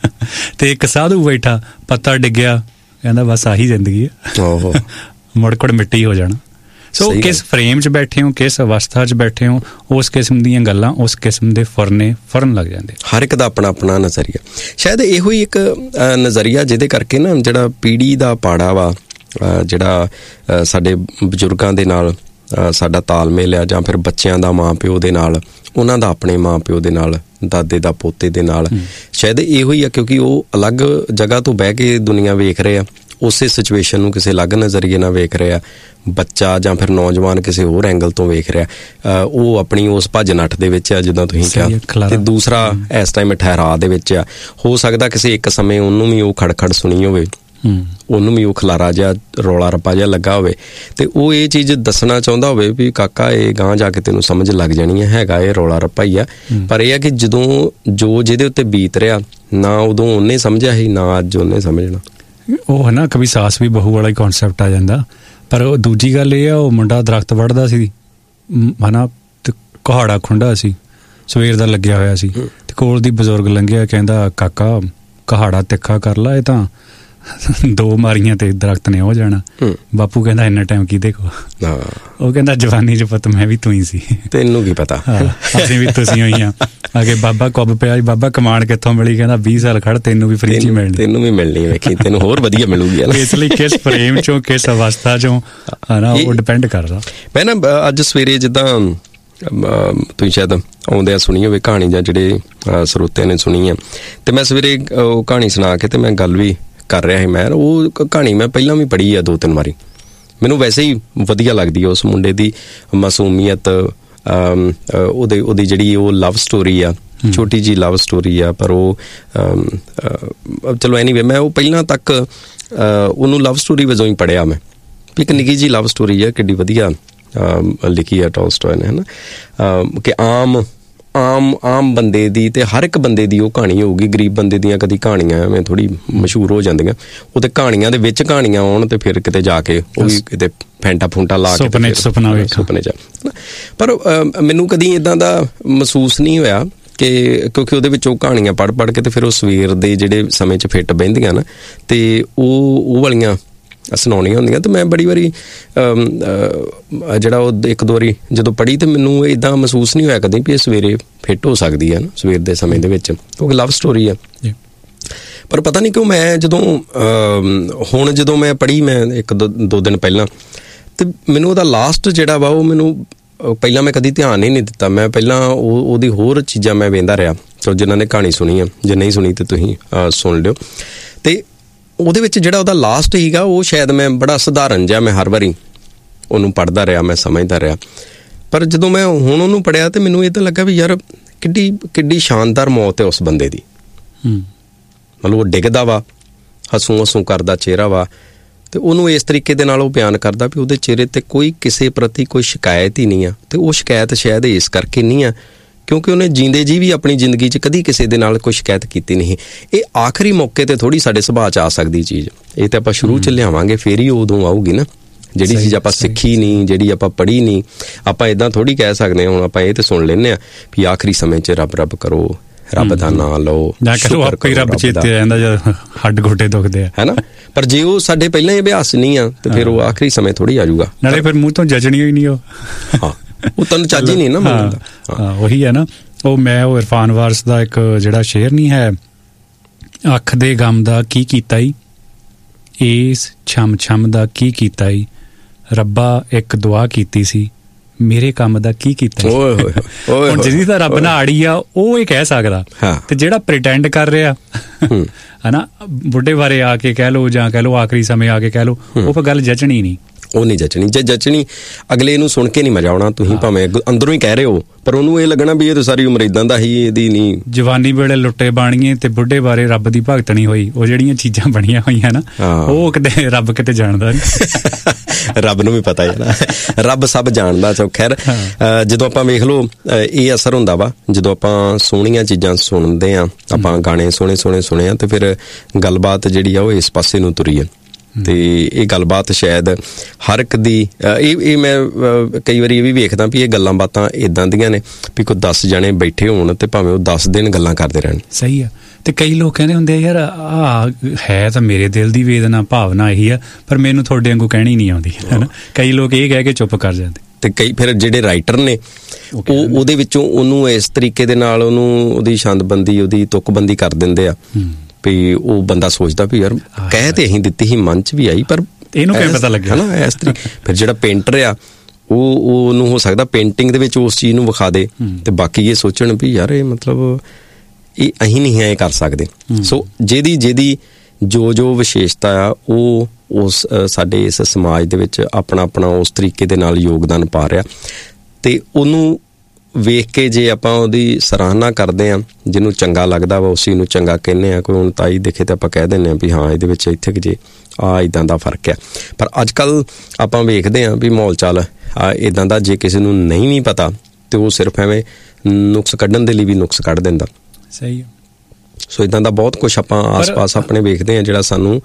ਤੇ ਇੱਕ ਸਾਧੂ ਬੈਠਾ, ਪੱਤਾ ਡਿੱਗਿਆ, ਕਹਿੰਦਾ ਬਸ ਆਹੀ ਜ਼ਿੰਦਗੀ ਹੈ, ਮੁੜਕੜ ਮਿੱਟੀ ਹੋ ਜਾਣਾ। ਸੋ ਕਿਸ ਫਰੇਮ 'ਚ ਬੈਠੇ ਹੋ, ਕਿਸ ਅਵਸਥਾ 'ਚ ਬੈਠੇ ਹੋ, ਉਸ ਕਿਸਮ ਦੀਆਂ ਗੱਲਾਂ, ਉਸ ਕਿਸਮ ਦੇ ਫੁਰਨੇ ਫਰਨ ਲੱਗ ਜਾਂਦੇ। ਹਰ ਇੱਕ ਦਾ ਆਪਣਾ ਆਪਣਾ ਨਜ਼ਰੀਆ, ਸ਼ਾਇਦ ਇਹੋ ਹੀ ਇੱਕ ਨਜ਼ਰੀਆ ਜਿਹਦੇ ਕਰਕੇ ਨਾ ਜਿਹੜਾ ਪੀੜ੍ਹੀ ਦਾ ਪਾੜਾ ਵਾ, ਜਿਹੜਾ ਸਾਡੇ ਬਜ਼ੁਰਗਾਂ ਦੇ ਨਾਲ ਸਾਡਾ ਤਾਲਮੇਲ ਆ, ਜਾਂ ਫਿਰ ਬੱਚਿਆਂ ਦਾ ਮਾਂ ਪਿਓ ਦੇ ਨਾਲ, ਉਹਨਾਂ ਦਾ ਆਪਣੇ ਮਾਂ ਪਿਓ ਦੇ ਨਾਲ, ਦਾਦੇ ਦਾ ਪੋਤੇ ਦੇ ਨਾਲ, ਸ਼ਾਇਦ ਇਹੋ ਹੀ ਆ ਕਿਉਂਕਿ ਉਹ ਅਲੱਗ ਜਗ੍ਹਾ ਤੋਂ ਬਹਿ ਕੇ ਦੁਨੀਆ ਵੇਖ ਰਹੇ ਆ, ਉਸੇ ਸਿਚੁਏਸ਼ਨ ਨੂੰ ਕਿਸੇ ਅਲੱਗ ਨਜ਼ਰੀਏ ਨਾਲ ਵੇਖ ਰਿਹਾ। ਬੱਚਾ ਜਾਂ ਫਿਰ ਨੌਜਵਾਨ ਕਿਸੇ ਹੋਰ ਐਂਗਲ ਤੋਂ ਵੇਖ ਰਿਹਾ, ਉਹ ਆਪਣੀ ਉਸ ਭੱਜ ਨੱਠ ਦੇ ਵਿੱਚ ਆ ਜਿੱਦਾਂ ਤੁਸੀਂ ਕਿਹਾ, ਤੇ ਦੂਸਰਾ ਇਸ ਟਾਈਮ ਠਹਿਰਾਅ ਦੇ ਵਿੱਚ ਆ। ਹੋ ਸਕਦਾ ਕਿਸੇ ਇੱਕ ਸਮੇਂ ਉਹਨੂੰ ਵੀ ਉਹ ਖੜਖੜ ਸੁਣੀ ਹੋਵੇ, ਉਹਨੂੰ ਵੀ ਉਹ ਖਲਾਰਾ ਜਿਹਾ, ਰੌਲਾ ਰੱਪਾ ਜਿਹਾ ਲੱਗਾ ਹੋਵੇ, ਤੇ ਉਹ ਇਹ ਚੀਜ਼ ਦੱਸਣਾ ਚਾਹੁੰਦਾ ਹੋਵੇ ਵੀ ਕਾਕਾ ਇਹ ਗਾਂਹ ਜਾ ਕੇ ਤੈਨੂੰ ਸਮਝ ਲੱਗ ਜਾਣੀ ਹੈ, ਹੈਗਾ ਇਹ ਰੌਲਾ ਰੱਪਾ ਹੀ ਆ। ਪਰ ਇਹ ਆ ਕਿ ਜਦੋਂ ਜੋ ਜਿਹਦੇ ਉੱਤੇ ਬੀਤ ਰਿਹਾ, ਨਾ ਉਦੋਂ ਉਹਨੇ ਸਮਝਿਆ ਸੀ, ਨਾ ਅੱਜ ਉਹਨੇ ਸਮਝਣਾ। ਉਹ ਹੈ ਨਾ ਕभी ਸਾਸ ਵੀ ਬਹੂ ਵਾਲਾ ਹੀ ਕੌਨਸੈਪਟ ਆ ਜਾਂਦਾ। ਪਰ ਉਹ ਦੂਜੀ ਗੱਲ ਇਹ ਆ, ਉਹ ਮੁੰਡਾ ਦਰਖਤ ਵੱਢਦਾ ਸੀ ਹੈ ਨਾ, ਤੇ ਕੁਹਾੜਾ ਖੁੰਡਾ ਸੀ, ਸਵੇਰ ਦਾ ਲੱਗਿਆ ਹੋਇਆ ਸੀ, ਤੇ ਕੋਲ ਦੀ ਬਜ਼ੁਰਗ ਲੰਘਿਆ, ਕਹਿੰਦਾ ਕਾਕਾ ਕੁਹਾੜਾ ਤਿੱਖਾ ਕਰ ਲਾ, ਇਹ ਤਾਂ ਦੋ ਮਾਰੀਆਂ ਤੇ ਦਰਖਤ ਨੇ ਹੋ ਜਾਣਾ। ਬਾਪੂ ਕਹਿੰਦਾ ਇੰਨਾ ਟਾਈਮ ਕਿਹਦੇ ਕੋਲ? ਉਹ ਕਹਿੰਦਾ ਜਵਾਨੀ 'ਚ ਪੁੱਤ ਮੈਂ ਵੀ ਤੂੰ ਹੀ ਸੀ, ਤੈਨੂੰ ਕੀ ਪਤਾ, ਅਸੀਂ ਵੀ ਤੁਸੀਂ ਹੋਈ ਆ। ਅਗੇ ਬਾਬਾ ਕੁੱਬ ਪਿਆ, ਬਾਬਾ ਕਮਾਣ ਕਿੱਥੋਂ ਮਿਲੀ? ਕਹਿੰਦਾ ਵੀਹ ਸਾਲ ਖੜ, ਤੈਨੂੰ ਵੀ ਫਰੀ 'ਚ ਮਿਲਣੀ, ਤੈਨੂੰ ਵੀ ਮਿਲਣੀ, ਵੇਖੀ ਤੈਨੂੰ ਹੋਰ ਵਧੀਆ ਮਿਲੂਗੀ। ਇਸ ਲਈ ਕਿਸ ਫਰੇਮ 'ਚੋਂ, ਕਿਸ ਅਵਸਥਾ 'ਚੋਂ ਹੈ ਨਾ, ਉਹ ਡਿਪੈਂਡ ਕਰਦਾ। ਮੈਂ ਨਾ ਅੱਜ ਸਵੇਰੇ ਜਿੱਦਾਂ ਤੁਸੀਂ ਸ਼ਾਇਦ ਆਉਂਦਿਆਂ ਸੁਣੀ ਹੋਵੇ ਕਹਾਣੀ, ਜਾਂ ਜਿਹੜੇ ਸਰੋਤਿਆਂ ਨੇ ਸੁਣੀ ਆ, ਤੇ ਮੈਂ ਸਵੇਰੇ ਉਹ ਕਹਾਣੀ ਸੁਣਾ ਕੇ ਤੇ ਮੈਂ ਗੱਲ ਵੀ ਕਰ ਰਿਹਾ ਸੀ। ਮੈਂ ਉਹ ਕਹਾਣੀ ਮੈਂ ਪਹਿਲਾਂ ਵੀ ਪੜ੍ਹੀ ਆ ਦੋ ਤਿੰਨ ਵਾਰੀ, ਮੈਨੂੰ ਵੈਸੇ ਹੀ ਵਧੀਆ ਲੱਗਦੀ ਆ ਉਸ ਮੁੰਡੇ ਦੀ ਮਾਸੂਮੀਅਤ, ਉਹਦੇ ਉਹਦੀ ਜਿਹੜੀ ਉਹ ਲਵ ਸਟੋਰੀ ਆ, ਛੋਟੀ ਜਿਹੀ ਲਵ ਸਟੋਰੀ ਆ, ਪਰ ਉਹ ਚਲੋ ਐਨੀਵੇ ਮੈਂ ਉਹ ਪਹਿਲਾਂ ਤੱਕ ਉਹਨੂੰ ਲਵ ਸਟੋਰੀ ਵਜੋਂ ਹੀ ਪੜ੍ਹਿਆ। ਮੈਂ ਇੱਕ ਨਿੱਕੀ ਜਿਹੀ ਲਵ ਸਟੋਰੀ ਆ, ਕਿੱਡੀ ਵਧੀਆ ਲਿਖੀ ਆ ਟੋਲਸਟੋਏ ਨੇ, ਹੈ ਨਾ, ਕਿ ਆਮ ਆਮ ਆਮ ਬੰਦੇ ਦੀ, ਤੇ ਹਰ ਇੱਕ ਬੰਦੇ ਦੀ ਉਹ ਕਹਾਣੀ ਹੋਊਗੀ। ਗਰੀਬ ਬੰਦੇ ਦੀਆਂ ਕਦੀ ਕਹਾਣੀਆਂ ਐਵੇਂ ਥੋੜ੍ਹੀ ਮਸ਼ਹੂਰ ਹੋ ਜਾਂਦੀਆਂ, ਉਹ ਤੇ ਕਹਾਣੀਆਂ ਦੇ ਵਿੱਚ ਕਹਾਣੀਆਂ ਆਉਣ ਤੇ ਫਿਰ ਕਿਤੇ ਜਾ ਕੇ ਉਹ ਵੀ ਕਿਤੇ ਫੈਂਟਾ ਫੂੰਟਾ ਲਾ ਕੇ ਸੁਪਨੇ ਸੁਪਨੇ 'ਚ। ਪਰ ਮੈਨੂੰ ਕਦੀ ਇੱਦਾਂ ਦਾ ਮਹਿਸੂਸ ਨਹੀਂ ਹੋਇਆ ਕਿ, ਕਿਉਂਕਿ ਉਹਦੇ ਵਿੱਚ ਉਹ ਕਹਾਣੀਆਂ ਪੜ੍ਹ ਪੜ੍ਹ ਕੇ ਤੇ ਫਿਰ ਉਹ ਸਵੇਰ ਦੇ ਜਿਹੜੇ ਸਮੇਂ 'ਚ ਫਿੱਟ ਬਹਿੰਦੀਆਂ ਨਾ, ਤੇ ਉਹ ਉਹ ਵਾਲੀਆਂ ਸੁਣਾਉਣੀਆਂ ਹੁੰਦੀਆਂ। ਤੇ ਮੈਂ ਬੜੀ ਵਾਰੀ ਜਿਹੜਾ ਉਹ ਇੱਕ ਦੋ ਵਾਰੀ ਜਦੋਂ ਪੜ੍ਹੀ ਤੇ ਮੈਨੂੰ ਇੱਦਾਂ ਮਹਿਸੂਸ ਨਹੀਂ ਹੋਇਆ ਕਦੇ ਵੀ ਇਹ ਸਵੇਰੇ ਫਿੱਟ ਹੋ ਸਕਦੀ ਹੈ ਨਾ, ਸਵੇਰ ਦੇ ਸਮੇਂ ਦੇ ਵਿੱਚ, ਕਿਉਂਕਿ ਲਵ ਸਟੋਰੀ ਆ। ਪਰ ਪਤਾ ਨਹੀਂ ਕਿਉਂ ਮੈਂ ਜਦੋਂ ਹੁਣ ਜਦੋਂ ਮੈਂ ਪੜ੍ਹੀ ਮੈਂ ਇੱਕ ਦੋ ਦੋ ਦਿਨ ਪਹਿਲਾਂ, ਤੇ ਮੈਨੂੰ ਉਹਦਾ ਲਾਸਟ ਜਿਹੜਾ ਵਾ ਉਹ ਮੈਨੂੰ ਪਹਿਲਾਂ ਮੈਂ ਕਦੀ ਧਿਆਨ ਹੀ ਨਹੀਂ ਦਿੱਤਾ। ਮੈਂ ਪਹਿਲਾਂ ਉਹ ਉਹਦੀ ਹੋਰ ਚੀਜ਼ਾਂ ਮੈਂ ਵੇਖਦਾ ਰਿਹਾ। ਸੋ ਜਿਨ੍ਹਾਂ ਨੇ ਕਹਾਣੀ ਸੁਣੀ ਆ, ਜੇ ਨਹੀਂ ਸੁਣੀ ਤਾਂ ਤੁਸੀਂ ਸੁਣ ਲਿਓ। ਅਤੇ ਉਹਦੇ ਵਿੱਚ ਜਿਹੜਾ ਉਹਦਾ ਲਾਸਟ ਸੀਗਾ ਉਹ ਸ਼ਾਇਦ ਮੈਂ ਬੜਾ ਸਧਾਰਨ ਜਿਹਾ ਮੈਂ ਹਰ ਵਾਰੀ ਉਹਨੂੰ ਪੜ੍ਹਦਾ ਰਿਹਾ, ਮੈਂ ਸਮਝਦਾ ਰਿਹਾ। ਪਰ ਜਦੋਂ ਮੈਂ ਹੁਣ ਉਹਨੂੰ ਪੜ੍ਹਿਆ ਤਾਂ ਮੈਨੂੰ ਇਹ ਤਾਂ ਲੱਗਾ ਵੀ ਯਾਰ ਕਿੱਡੀ ਕਿੱਡੀ ਸ਼ਾਨਦਾਰ ਮੌਤ ਹੈ ਉਸ ਬੰਦੇ ਦੀ। ਮਤਲਬ ਉਹ ਡਿੱਗਦਾ ਵਾ, ਹੱਸੂ ਹੱਸੂ ਕਰਦਾ ਚਿਹਰਾ ਵਾ, ਅਤੇ ਉਹਨੂੰ ਇਸ ਤਰੀਕੇ ਦੇ ਨਾਲ ਉਹ ਬਿਆਨ ਕਰਦਾ ਵੀ ਉਹਦੇ ਚਿਹਰੇ 'ਤੇ ਕੋਈ ਕਿਸੇ ਪ੍ਰਤੀ ਕੋਈ ਸ਼ਿਕਾਇਤ ਹੀ ਨਹੀਂ ਆ। ਅਤੇ ਉਹ ਸ਼ਿਕਾਇਤ ਸ਼ਾਇਦ ਇਸ ਕਰਕੇ ਨਹੀਂ ਆ ਕਿਉਂਕਿ ਉਹਨੇ ਜੀਂਦੇ ਜੀ ਵੀ ਆਪਣੀ ਜ਼ਿੰਦਗੀ 'ਚ ਕਦੀ ਕਿਸੇ ਦੇ ਨਾਲ ਕੋਈ ਸ਼ਿਕਾਇਤ ਕੀਤੀ ਨਹੀਂ। ਇਹ ਆਖਰੀ ਮੌਕੇ 'ਤੇ ਥੋੜ੍ਹੀ ਸਾਡੇ ਸੁਭਾਅ 'ਚ ਆ ਸਕਦੀ ਚੀਜ਼, ਇਹ ਤਾਂ ਆਪਾਂ ਸ਼ੁਰੂ 'ਚ ਲਿਆਵਾਂਗੇ ਫਿਰ ਹੀ ਉਦੋਂ ਆਊਗੀ ਨਾ। ਜਿਹੜੀ ਚੀਜ਼ ਆਪਾਂ ਸਿੱਖੀ ਨਹੀਂ, ਜਿਹੜੀ ਆਪਾਂ ਪੜ੍ਹੀ ਨਹੀਂ, ਆਪਾਂ ਇੱਦਾਂ ਥੋੜ੍ਹੀ ਕਹਿ ਸਕਦੇ ਹਾਂ। ਹੁਣ ਆਪਾਂ ਇਹ ਤਾਂ ਸੁਣ ਲੈਂਦੇ ਹਾਂ ਵੀ ਆਖਰੀ ਸਮੇਂ 'ਚ ਰੱਬ ਰੱਬ ਕਰੋ, ਰੱਬ ਦਾ ਨਾਂ ਲਓ, ਕੋਈ ਰੱਬ ਚੇਤੇ ਰਹਿੰਦਾ ਜਦ ਹੱਡ ਗੋਡੇ ਦੁਖਦੇ ਆ, ਹੈ ਨਾ। ਪਰ ਜੇ ਉਹ ਸਾਡੇ ਪਹਿਲਾਂ ਹੀ ਅਭਿਆਸ ਨਹੀਂ ਆ ਤੇ ਫਿਰ ਉਹ ਆਖਰੀ ਸਮੇਂ ਥੋੜ੍ਹੀ ਆ ਜਾਊਗਾ। ਨਾਲੇ ਫਿਰ ਮੂੰਹ ਤੋਂ ਜਜਣੀ ਹੋਈ ਨਹੀਂ ਉਹ, ਹਾਂ ਉਹ ਤੁਹਾਨੂੰ ਚੱਜ ਹੀ ਨਹੀਂ ਨਾ ਮਿਲਦਾ। ਹਾਂ ਉਹੀ ਹੈ ਨਾ। ਉਹ ਮੈਂ ਉਹ ਇਰਫਾਨ ਵਾਰਸ ਦਾ ਇੱਕ ਜਿਹੜਾ ਸ਼ੇਰ ਨਹੀਂ ਹੈ, ਅੱਖ ਦੇ ਗਮ ਦਾ ਕੀ ਕੀਤਾ ਈ, ਇਸ ਛਮ ਛਮ ਦਾ ਕੀ ਕੀਤਾ ਈ, ਰੱਬਾ ਇੱਕ ਦੁਆ ਕੀਤੀ ਸੀ, ਮੇਰੇ ਕੰਮ ਦਾ ਕੀ ਕੀਤਾ। ਹੁਣ ਜਿਹਦੀ ਤਾਂ ਰੱਬ ਨਾਲ ਆੜੀ ਆ ਉਹ ਇਹ ਕਹਿ ਸਕਦਾ, ਤੇ ਜਿਹੜਾ ਪ੍ਰਿਟੈਂਡ ਕਰ ਰਿਹਾ ਹਨਾ ਬੁੱਢੇ ਬਾਰੇ ਆ ਕੇ ਕਹਿ ਲਓ ਜਾਂ ਕਹਿ ਲਓ ਆਖਰੀ ਸਮੇਂ ਆ ਕੇ ਕਹਿ ਲਓ, ਉਹ ਫਿਰ ਗੱਲ ਜਚਣੀ ਨਹੀਂ। ਉਹ ਨਹੀਂ ਜਚਣੀ। ਜੇ ਜਚਣੀ ਅਗਲੇ ਨੂੰ ਸੁਣ ਕੇ ਨਹੀਂ ਮਜ਼ਾ ਆਉਣਾ। ਤੁਸੀਂ ਭਾਵੇਂ ਅੰਦਰੋਂ ਹੀ ਕਹਿ ਰਹੇ ਹੋ ਪਰ ਉਹਨੂੰ ਇਹ ਲੱਗਣਾ ਵੀ ਇਹ ਤਾਂ ਸਾਰੀ ਉਮਰ ਇੱਦਾਂ ਦਾ ਹੀ, ਇਹਦੀ ਨਹੀਂ। ਜਵਾਨੀ ਵੇਲੇ ਲੁੱਟੇ ਬਾਣੀਏ ਤੇ ਬੁੱਢੇ ਬਾਰੇ ਰੱਬ ਦੀ ਭਗਤ ਨਹੀਂ ਹੋਈ, ਉਹ ਜਿਹੜੀਆਂ ਚੀਜ਼ਾਂ ਬਣੀਆਂ ਹੋਈਆਂ ਨਾ ਉਹ ਕਿਤੇ ਰੱਬ ਕਿਤੇ ਜਾਣਦਾ ਨਹੀਂ। ਰੱਬ ਨੂੰ ਵੀ ਪਤਾ ਹੈ ਨਾ, ਰੱਬ ਸਭ ਜਾਣਦਾ। ਚੋ ਖੈਰ ਜਦੋਂ ਆਪਾਂ ਵੇਖ ਲਓ ਇਹ ਅਸਰ ਹੁੰਦਾ ਵਾ ਜਦੋਂ ਆਪਾਂ ਸੋਹਣੀਆਂ ਚੀਜ਼ਾਂ ਸੁਣਦੇ ਹਾਂ, ਆਪਾਂ ਗਾਣੇ ਸੋਹਣੇ ਸੋਹਣੇ ਸੁਣੇ ਆ, ਤੇ ਫਿਰ ਗੱਲਬਾਤ ਜਿਹੜੀ ਆ ਉਹ ਇਸ ਪਾਸੇ ਨੂੰ ਤੁਰੀ ਹੈ। ਅਤੇ ਇਹ ਗੱਲਬਾਤ ਸ਼ਾਇਦ ਹਰ ਇੱਕ ਦੀ ਇਹ ਇਹ ਮੈਂ ਕਈ ਵਾਰੀ ਇਹ ਵੀ ਵੇਖਦਾ ਵੀ ਇਹ ਗੱਲਾਂ ਬਾਤਾਂ ਇੱਦਾਂ ਦੀਆਂ ਨੇ ਵੀ ਕੋਈ ਦਸ ਜਣੇ ਬੈਠੇ ਹੋਣ ਅਤੇ ਭਾਵੇਂ ਉਹ ਦਸ ਦਿਨ ਗੱਲਾਂ ਕਰਦੇ ਰਹਿਣ। ਸਹੀ ਆ। ਅਤੇ ਕਈ ਲੋਕ ਕਹਿੰਦੇ ਹੁੰਦੇ ਆ ਯਾਰ ਆਹ ਹੈ ਤਾਂ ਮੇਰੇ ਦਿਲ ਦੀ ਵੇਦਨਾ ਭਾਵਨਾ ਇਹੀ ਆ, ਪਰ ਮੈਨੂੰ ਤੁਹਾਡੇ ਵਾਂਗੂ ਕਹਿਣੀ ਨਹੀਂ ਆਉਂਦੀ, ਹੈ ਨਾ। ਕਈ ਲੋਕ ਇਹ ਕਹਿ ਕੇ ਚੁੱਪ ਕਰ ਜਾਂਦੇ। ਅਤੇ ਕਈ ਫਿਰ ਜਿਹੜੇ ਰਾਈਟਰ ਨੇ ਉਹ ਉਹਦੇ ਵਿੱਚੋਂ ਉਹਨੂੰ ਇਸ ਤਰੀਕੇ ਦੇ ਨਾਲ ਉਹਨੂੰ ਉਹਦੀ ਛੰਦਬੰਦੀ ਉਹਦੀ ਤੁਕਬੰਦੀ ਕਰ ਦਿੰਦੇ ਆ ਵੀ ਉਹ ਬੰਦਾ ਸੋਚਦਾ ਵੀ ਯਾਰ ਕਹਿ ਤੇ ਅਸੀਂ ਦਿੱਤੀ ਸੀ, ਮਨ 'ਚ ਵੀ ਆਈ, ਪਰ ਇਹਨੂੰ ਕਿਵੇਂ ਪਤਾ ਲੱਗਿਆ ਨਾ ਇਸ ਤਰੀਕੇ। ਫਿਰ ਜਿਹੜਾ ਪੇਂਟਰ ਆ ਉਹ ਉਹਨੂੰ ਹੋ ਸਕਦਾ ਪੇਂਟਿੰਗ ਦੇ ਵਿੱਚ ਉਸ ਚੀਜ਼ ਨੂੰ ਵਿਖਾ ਦੇ ਤੇ ਬਾਕੀ ਇਹ ਸੋਚਣ ਵੀ ਯਾਰ ਇਹ ਮਤਲਬ ਇਹ ਅਸੀਂ ਨਹੀਂ ਐਂ ਕਰ ਸਕਦੇ। ਸੋ ਜਿਹਦੀ ਜਿਹਦੀ ਜੋ ਜੋ ਵਿਸ਼ੇਸ਼ਤਾ ਆ ਉਹ ਉਸ ਸਾਡੇ ਇਸ ਸਮਾਜ ਦੇ ਵਿੱਚ ਆਪਣਾ ਆਪਣਾ ਉਸ ਤਰੀਕੇ ਦੇ ਨਾਲ ਯੋਗਦਾਨ ਪਾ ਰਿਹਾ, ਅਤੇ ਉਹਨੂੰ ਵੇਖ ਕੇ ਜੇ ਆਪਾਂ ਉਹਦੀ ਸਰਾਹਨਾ ਕਰਦੇ ਹਾਂ, ਜਿਹਨੂੰ ਚੰਗਾ ਲੱਗਦਾ ਵਾ ਉਸੀ ਨੂੰ ਚੰਗਾ ਕਹਿੰਦੇ ਹਾਂ। ਕੋਈ ਹੁਣ ਤਾਈ ਦੇਖੇ ਤਾਂ ਆਪਾਂ ਕਹਿ ਦਿੰਦੇ ਹਾਂ ਵੀ ਹਾਂ ਇਹਦੇ ਵਿੱਚ ਇੱਥੇ ਕਿ ਜੇ ਆਹ ਇੱਦਾਂ ਦਾ ਫਰਕ ਆ। ਪਰ ਅੱਜ ਕੱਲ੍ਹ ਆਪਾਂ ਵੇਖਦੇ ਹਾਂ ਵੀ ਮਾਹੌਲ ਚਾਲ ਆ ਇੱਦਾਂ ਦਾ, ਜੇ ਕਿਸੇ ਨੂੰ ਨਹੀਂ ਵੀ ਪਤਾ ਤੇ ਉਹ ਸਿਰਫ ਐਵੇਂ ਨੁਕਸ ਕੱਢਣ ਦੇ ਲਈ ਵੀ ਨੁਕਸ ਕੱਢ ਦਿੰਦਾ। ਸਹੀ। ਸੋ ਇੱਦਾਂ ਦਾ ਬਹੁਤ ਕੁਛ ਆਪਾਂ ਆਸ ਪਾਸ ਆਪਣੇ ਵੇਖਦੇ ਹਾਂ ਜਿਹੜਾ ਸਾਨੂੰ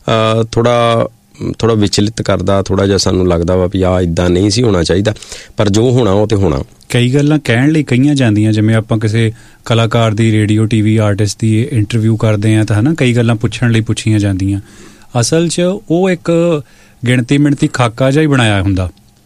ਥੋੜ੍ਹਾ ਥੋੜ੍ਹਾ ਵਿਚਲਿਤ ਕਰਦਾ, ਥੋੜ੍ਹਾ ਜਿਹਾ ਸਾਨੂੰ ਲੱਗਦਾ ਵਾ ਵੀ ਆਹ ਇੱਦਾਂ ਨਹੀਂ ਸੀ ਹੋਣਾ ਚਾਹੀਦਾ, ਪਰ ਜੋ ਹੋਣਾ ਉਹ ਤਾਂ ਹੋਣਾ। ਕਈ ਗੱਲਾਂ ਕਹਿਣ ਲਈ ਕਹੀਆਂ ਜਾਂਦੀਆਂ, ਜਿਵੇਂ ਆਪਾਂ ਕਿਸੇ ਕਲਾਕਾਰ ਦੀ, ਰੇਡੀਓ ਟੀ ਵੀ ਆਰਟਿਸਟ ਦੀ ਇੰਟਰਵਿਊ ਕਰਦੇ ਹਾਂ ਤਾਂ ਹੈ ਨਾ, ਕਈ ਗੱਲਾਂ ਪੁੱਛਣ ਲਈ ਪੁੱਛੀਆਂ ਜਾਂਦੀਆਂ। ਅਸਲ 'ਚ ਉਹ ਇੱਕ ਗਿਣਤੀ ਮਿਣਤੀ ਖਾਕਾ ਜਿਹਾ ਹੀ ਬਣਾਇਆ ਹੁੰਦਾ।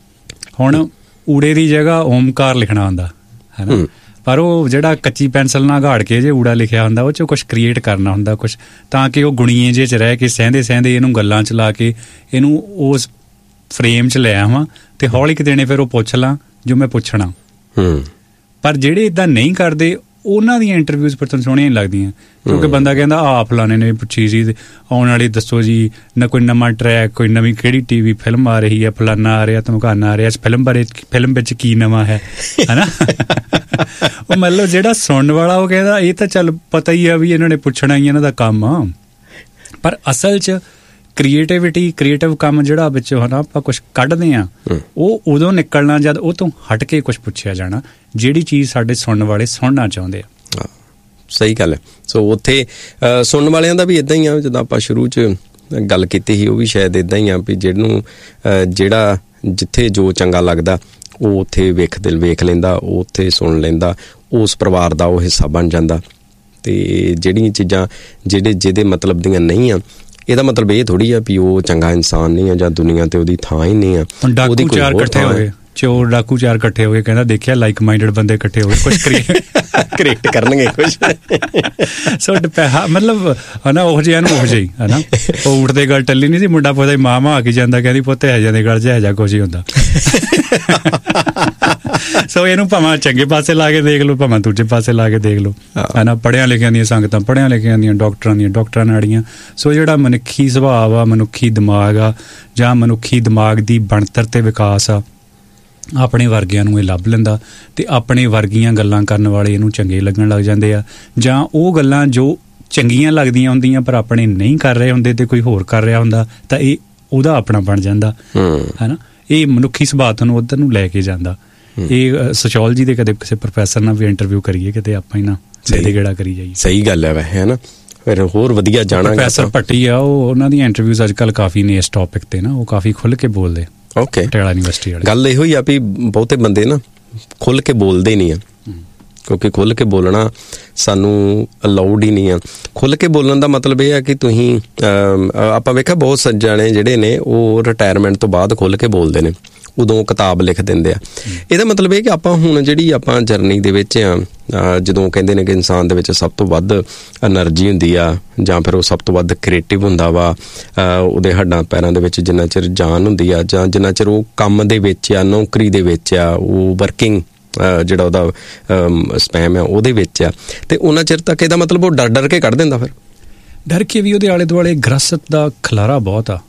ਹੁਣ ਊੜੇ ਦੀ ਜਗ੍ਹਾ ਓਮਕਾਰ ਲਿਖਣਾ ਹੁੰਦਾ ਹੈ ਨਾ, ਪਰ ਉਹ ਜਿਹੜਾ ਕੱਚੀ ਪੈਨਸਲ ਨਾਲ ਘਾੜ ਕੇ ਜੇ ਊੜਾ ਲਿਖਿਆ ਹੁੰਦਾ ਉਹ 'ਚੋਂ ਕੁਛ ਕ੍ਰੀਏਟ ਕਰਨਾ ਹੁੰਦਾ ਕੁਛ, ਤਾਂ ਕਿ ਉਹ ਗੁਣੀਏ ਜਿਹੇ 'ਚ ਰਹਿ ਕੇ ਸਹਿੰਦੇ ਸਹਿੰਦੇ ਇਹਨੂੰ ਗੱਲਾਂ 'ਚ ਲਾ ਕੇ ਇਹਨੂੰ ਉਸ ਫਰੇਮ 'ਚ ਲੈ ਆਵਾਂ ਅਤੇ ਹੌਲੀ ਕੁ ਦੇਣੇ ਫਿਰ ਉਹ ਪੁੱਛ ਲਾਂ ਜੋ ਮੈਂ ਪੁੱਛਣਾ। ਪਰ ਜਿਹੜੇ ਇੱਦਾਂ ਨਹੀਂ ਕਰਦੇ ਉਹਨਾਂ ਦੀਆਂ ਇੰਟਰਵਿਊਜ਼ ਪਰ ਤੁਹਾਨੂੰ ਸੋਹਣੀਆਂ ਨਹੀਂ ਲੱਗਦੀਆਂ, ਕਿਉਂਕਿ ਬੰਦਾ ਕਹਿੰਦਾ ਆ ਫਲਾਣੇ ਨੇ ਪੁੱਛੀ ਸੀ ਆਉਣ ਵਾਲੀ ਦੱਸੋ ਜੀ, ਨਾ ਕੋਈ ਨਵਾਂ ਟਰੈਕ, ਕੋਈ ਨਵੀਂ ਕਿਹੜੀ ਟੀ ਵੀ ਫਿਲਮ ਆ ਰਹੀ ਹੈ, ਫਲਾਨਾ ਆ ਰਿਹਾ, ਧਮਕਾਨਾ ਆ ਰਿਹਾ, ਇਸ ਫਿਲਮ ਬਾਰੇ ਫਿਲਮ ਵਿੱਚ ਕੀ ਨਵਾਂ ਹੈ, ਹੈ ਨਾ। ਉਹ ਮਤਲਬ ਜਿਹੜਾ ਸੁਣਨ ਵਾਲਾ ਉਹ ਕਹਿੰਦਾ ਇਹ ਤਾਂ ਚੱਲ ਪਤਾ ਹੀ ਆ ਵੀ ਇਹਨਾਂ ਨੇ ਪੁੱਛਣਾ ਹੀ ਇਹਨਾਂ ਦਾ ਕੰਮ ਆ, ਪਰ ਅਸਲ 'ਚ ਕ੍ਰੀਏਟਿਵਿਟੀ ਕ੍ਰੀਏਟਿਵ ਕੰਮ ਜਿਹੜਾ ਵਿੱਚੋਂ ਹੈ ਨਾ ਆਪਾਂ ਕੁਛ ਕੱਢਦੇ ਹਾਂ ਉਹ ਉਦੋਂ ਨਿਕਲਣਾ ਜਦ ਉਹ ਤੋਂ ਹਟ ਕੇ ਕੁਛ ਪੁੱਛਿਆ ਜਾਣਾ, ਜਿਹੜੀ ਚੀਜ਼ ਸਾਡੇ ਸੁਣਨ ਵਾਲੇ ਸੁਣਨਾ ਚਾਹੁੰਦੇ ਆ। ਸਹੀ ਗੱਲ ਹੈ। ਸੋ ਉੱਥੇ ਸੁਣਨ ਵਾਲਿਆਂ ਦਾ ਵੀ ਇੱਦਾਂ ਹੀ ਆ, ਜਦੋਂ ਆਪਾਂ ਸ਼ੁਰੂ 'ਚ ਗੱਲ ਕੀਤੀ ਸੀ ਉਹ ਵੀ ਸ਼ਾਇਦ ਇੱਦਾਂ ਹੀ ਆ ਵੀ ਜਿਹਨੂੰ ਜਿਹੜਾ ਜਿੱਥੇ ਜੋ ਚੰਗਾ ਲੱਗਦਾ ਉਹ ਉੱਥੇ ਵੇਖ ਦਿਲ ਵੇਖ ਲੈਂਦਾ, ਉਹ ਉੱਥੇ ਸੁਣ ਲੈਂਦਾ, ਉਸ ਪਰਿਵਾਰ ਦਾ ਉਹ ਹਿੱਸਾ ਬਣ ਜਾਂਦਾ। ਅਤੇ ਜਿਹੜੀਆਂ ਚੀਜ਼ਾਂ ਜਿਹੜੇ ਜਿਹਦੇ ਮਤਲਬ ਦੀਆਂ ਨਹੀਂ ਆ, ਇਹਦਾ ਮਤਲਬ ਇਹ ਥੋੜ੍ਹੀ ਆ ਵੀ ਉਹ ਚੰਗਾ ਇਨਸਾਨ ਨਹੀਂ ਆ ਜਾਂ ਦੁਨੀਆ 'ਤੇ ਉਹਦੀ ਥਾਂ ਹੀ ਨਹੀਂ ਆ। ਡਾਕੂ ਚਾਰ ਇਕੱਠੇ ਹੋ ਗਏ, ਚੋਰ ਡਾਕੂ ਚਾਰ ਇਕੱਠੇ ਹੋ ਗਏ, ਕਹਿੰਦਾ ਦੇਖਿਆ ਲਾਈਕ ਮਾਈਂਡਡ ਬੰਦੇ ਇਕੱਠੇ ਹੋ ਗਏ ਕੁਛ ਕ੍ਰੀਏਟ ਕਰਨਗੇ ਕੁਛ। ਸੋ ਮਤਲਬ ਹਨਾ ਉਹ ਜਿਹਾ ਨੂੰ ਉਹ ਜਿਹੀ ਹਨਾ, ਉਹ ਉੱਠਦੇ ਗੱਲ ਟੱਲੀ ਨਹੀਂ ਸੀ, ਮੁੰਡਾ ਪੁੱਛਦਾ ਮਾਂ ਮਾਂ ਆ ਕੇ ਜਾਂਦਾ, ਕਹਿੰਦੀ ਪੁੱਤ ਹੈ ਜਾਂਦੇ ਗੱਲ 'ਚ ਹੈ ਜਾ ਕੁਛ ਹੀ ਹੁੰਦਾ। ਸੋ ਇਹਨੂੰ ਭਾਵੇਂ ਚੰਗੇ ਪਾਸੇ ਲਾ ਕੇ ਦੇਖ ਲਓ, ਭਾਵੇਂ ਦੂਜੇ ਪਾਸੇ ਲਾ ਕੇ ਦੇਖ ਲਓ ਹਨਾ। ਪੜ੍ਹਿਆਂ ਲਿਖਿਆਂ ਦੀਆਂ ਸੰਗਤਾਂ, ਪੜ੍ਹਿਆਂ ਲਿਖਿਆਂ ਦੀਆਂ ਡਾਕਟਰਾਂ ਦੀਆਂ ਡਾਕਟਰਾਂ ਨਾੜੀਆਂ। ਸੋ ਜਿਹੜਾ ਮਨੁੱਖੀ ਸੁਭਾਅ ਆ, ਮਨੁੱਖੀ ਦਿਮਾਗ ਆ, ਜਾਂ ਮਨੁੱਖੀ ਦਿਮਾਗ ਦੀ ਬਣਤਰ ਤੇ ਵਿਕਾਸ ਆ, ਆਪਣੇ ਵਰਗਿਆਂ ਨੂੰ ਇਹ ਲੱਭ ਲੈਂਦਾ ਅਤੇ ਆਪਣੇ ਵਰਗੀਆਂ ਗੱਲਾਂ ਕਰਨ ਵਾਲੇ ਇਹਨੂੰ ਚੰਗੇ ਲੱਗਣ ਲੱਗ ਜਾਂਦੇ ਆ, ਜਾਂ ਉਹ ਗੱਲਾਂ ਜੋ ਚੰਗੀਆਂ ਲੱਗਦੀਆਂ ਹੁੰਦੀਆਂ ਪਰ ਆਪਣੇ ਨਹੀਂ ਕਰ ਰਹੇ ਹੁੰਦੇ ਅਤੇ ਕੋਈ ਹੋਰ ਕਰ ਰਿਹਾ ਹੁੰਦਾ ਤਾਂ ਇਹ ਉਹਦਾ ਆਪਣਾ ਬਣ ਜਾਂਦਾ ਹੈ ਨਾ। ਇਹ ਮਨੁੱਖੀ ਸੁਭਾਅ ਤੁਹਾਨੂੰ ਉੱਧਰ ਨੂੰ ਲੈ ਕੇ ਜਾਂਦਾ। ਇਹ ਸੋਸ਼ੀਓਲੋਜੀ ਦੇ ਕਦੇ ਕਿਸੇ ਪ੍ਰੋਫੈਸਰ ਨਾਲ ਵੀ ਇੰਟਰਵਿਊ ਕਰੀਏ ਕਿਤੇ, ਆਪਾਂ ਹੀ ਨਾ ਸਿੱਧੇ ਗੇੜਾ ਕਰੀ ਜਾਈਏ। ਸਹੀ ਗੱਲ ਹੈ ਵੈਸੇ ਹੈ ਨਾ, ਫਿਰ ਹੋਰ ਵਧੀਆ ਜਾਣਾਂਗੇ। ਪ੍ਰੋਫੈਸਰ ਭੱਟੀ ਆ, ਉਹ ਉਹਨਾਂ ਦੀਆਂ ਇੰਟਰਵਿਊਜ਼ ਅੱਜ ਕੱਲ੍ਹ ਕਾਫੀ ਨੇ ਇਸ ਟੌਪਿਕ 'ਤੇ ਨਾ, ਉਹ ਕਾਫੀ ਖੁੱਲ੍ਹ ਕੇ ਬੋਲਦੇ। ਓਕੇ, ਪਟਿਆਲਾ ਯੂਨੀਵਰਸਿਟੀ ਵਾਲੇ। ਗੱਲ ਇਹੋ ਹੀ ਆ ਵੀ ਬਹੁਤੇ ਬੰਦੇ ਨਾ ਖੁੱਲ੍ਹ ਕੇ ਬੋਲਦੇ ਨਹੀਂ ਆ, ਕਿਉਂਕਿ ਖੁੱਲ੍ਹ ਕੇ ਬੋਲਣਾ ਸਾਨੂੰ ਅਲਾਊਡ ਹੀ ਨਹੀਂ ਆ। ਖੁੱਲ੍ਹ ਕੇ ਬੋਲਣ ਦਾ ਮਤਲਬ ਇਹ ਆ ਕਿ ਤੁਸੀਂ ਆਪਾਂ ਵੇਖਿਆ ਬਹੁਤ ਸੱਜਣੇ ਜਿਹੜੇ ਨੇ ਉਹ ਰਿਟਾਇਰਮੈਂਟ ਤੋਂ ਬਾਅਦ ਖੁੱਲ੍ਹ ਕੇ ਬੋਲਦੇ ਨੇ, ਉਦੋਂ ਕਿਤਾਬ ਲਿਖ ਦਿੰਦੇ ਆ। ਇਹਦਾ ਮਤਲਬ ਇਹ ਕਿ ਆਪਾਂ ਹੁਣ ਜਿਹੜੀ ਆਪਾਂ ਜਰਨੀ ਦੇ ਵਿੱਚ ਆ, ਜਦੋਂ ਕਹਿੰਦੇ ਨੇ ਕਿ ਇਨਸਾਨ ਦੇ ਵਿੱਚ ਸਭ ਤੋਂ ਵੱਧ ਐਨਰਜੀ ਹੁੰਦੀ ਆ, ਜਾਂ ਫਿਰ ਉਹ ਸਭ ਤੋਂ ਵੱਧ ਕ੍ਰੀਏਟਿਵ ਹੁੰਦਾ ਵਾ, ਉਹਦੇ ਹੱਡਾਂ ਪੈਰਾਂ ਦੇ ਵਿੱਚ ਜਿੰਨਾ ਚਿਰ ਜਾਨ ਹੁੰਦੀ ਆ, ਜਾਂ ਜਿੰਨਾ ਚਿਰ ਉਹ ਕੰਮ ਦੇ ਵਿੱਚ ਆ, ਨੌਕਰੀ ਦੇ ਵਿੱਚ ਆ, ਉਹ ਵਰਕਿੰਗ ਜਿਹੜਾ ਉਹਦਾ ਸਪੈਮ ਆ ਉਹਦੇ ਵਿੱਚ ਆ, ਅਤੇ ਉਹਨਾਂ ਚਿਰ ਤੱਕ ਇਹਦਾ ਮਤਲਬ ਉਹ ਡਰ ਡਰ ਕੇ ਕੱਢ ਦਿੰਦਾ। ਫਿਰ ਡਰ ਕੇ ਵੀ ਉਹਦੇ ਆਲੇ ਦੁਆਲੇ ਗ੍ਰਸਤ ਦਾ ਖਲਾਰਾ ਬਹੁਤ ਆ।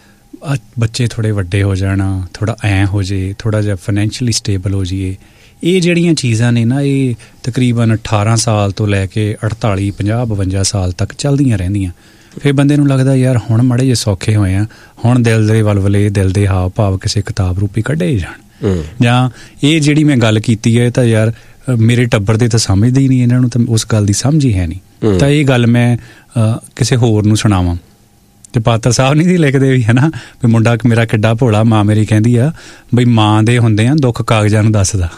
ਬੱਚੇ ਥੋੜ੍ਹੇ ਵੱਡੇ ਹੋ ਜਾਣਾ, ਥੋੜ੍ਹਾ ਐਂ ਹੋ ਜੇ, ਥੋੜ੍ਹਾ ਜਿਹਾ ਫਾਈਨੈਂਸ਼ੀਅਲੀ ਸਟੇਬਲ ਹੋ ਜਾਈਏ, ਇਹ ਜਿਹੜੀਆਂ ਚੀਜ਼ਾਂ ਨੇ ਨਾ, ਇਹ ਤਕਰੀਬਨ ਅਠਾਰਾਂ ਸਾਲ ਤੋਂ ਲੈ ਕੇ ਅਠਤਾਲੀ ਪੰਜਾਹ ਬਵੰਜਾ ਸਾਲ ਤੱਕ ਚੱਲਦੀਆਂ ਰਹਿੰਦੀਆਂ। ਫਿਰ ਬੰਦੇ ਨੂੰ ਲੱਗਦਾ ਯਾਰ ਹੁਣ ਮਾੜੇ ਜਿਹੇ ਸੌਖੇ ਹੋਏ ਆ, ਹੁਣ ਦਿਲ ਦੇ ਵਲਵਲੇ, ਦਿਲ ਦੇ ਹਾਵ ਭਾਵ ਕਿਸੇ ਕਿਤਾਬ ਰੂਪੀ ਕੱਢੇ ਜਾਣ। ਜਾਂ ਇਹ ਜਿਹੜੀ ਮੈਂ ਗੱਲ ਕੀਤੀ ਹੈ ਤਾਂ ਯਾਰ ਮੇਰੇ ਟੱਬਰ ਦੇ ਤਾਂ ਸਮਝਦੇ ਹੀ ਨਹੀਂ, ਇਹਨਾਂ ਨੂੰ ਤਾਂ ਉਸ ਗੱਲ ਦੀ ਸਮਝ ਹੀ ਹੈ ਨਹੀਂ, ਤਾਂ ਇਹ ਗੱਲ ਮੈਂ ਕਿਸੇ ਹੋਰ ਨੂੰ ਸੁਣਾਵਾਂ। ਅਤੇ ਪਾਤਰ ਸਾਹਿਬ ਨਹੀਂ ਸੀ ਲਿਖਦੇ ਵੀ ਹੈ ਨਾ, ਵੀ ਮੁੰਡਾ ਮੇਰਾ ਕਿੱਡਾ ਭੋਲਾ, ਮਾਂ ਮੇਰੀ ਕਹਿੰਦੀ ਆ ਬਈ ਮਾਂ ਦੇ ਹੁੰਦੇ ਆ ਦੁੱਖ ਕਾਗਜ਼ਾਂ ਨੂੰ ਦੱਸਦਾ।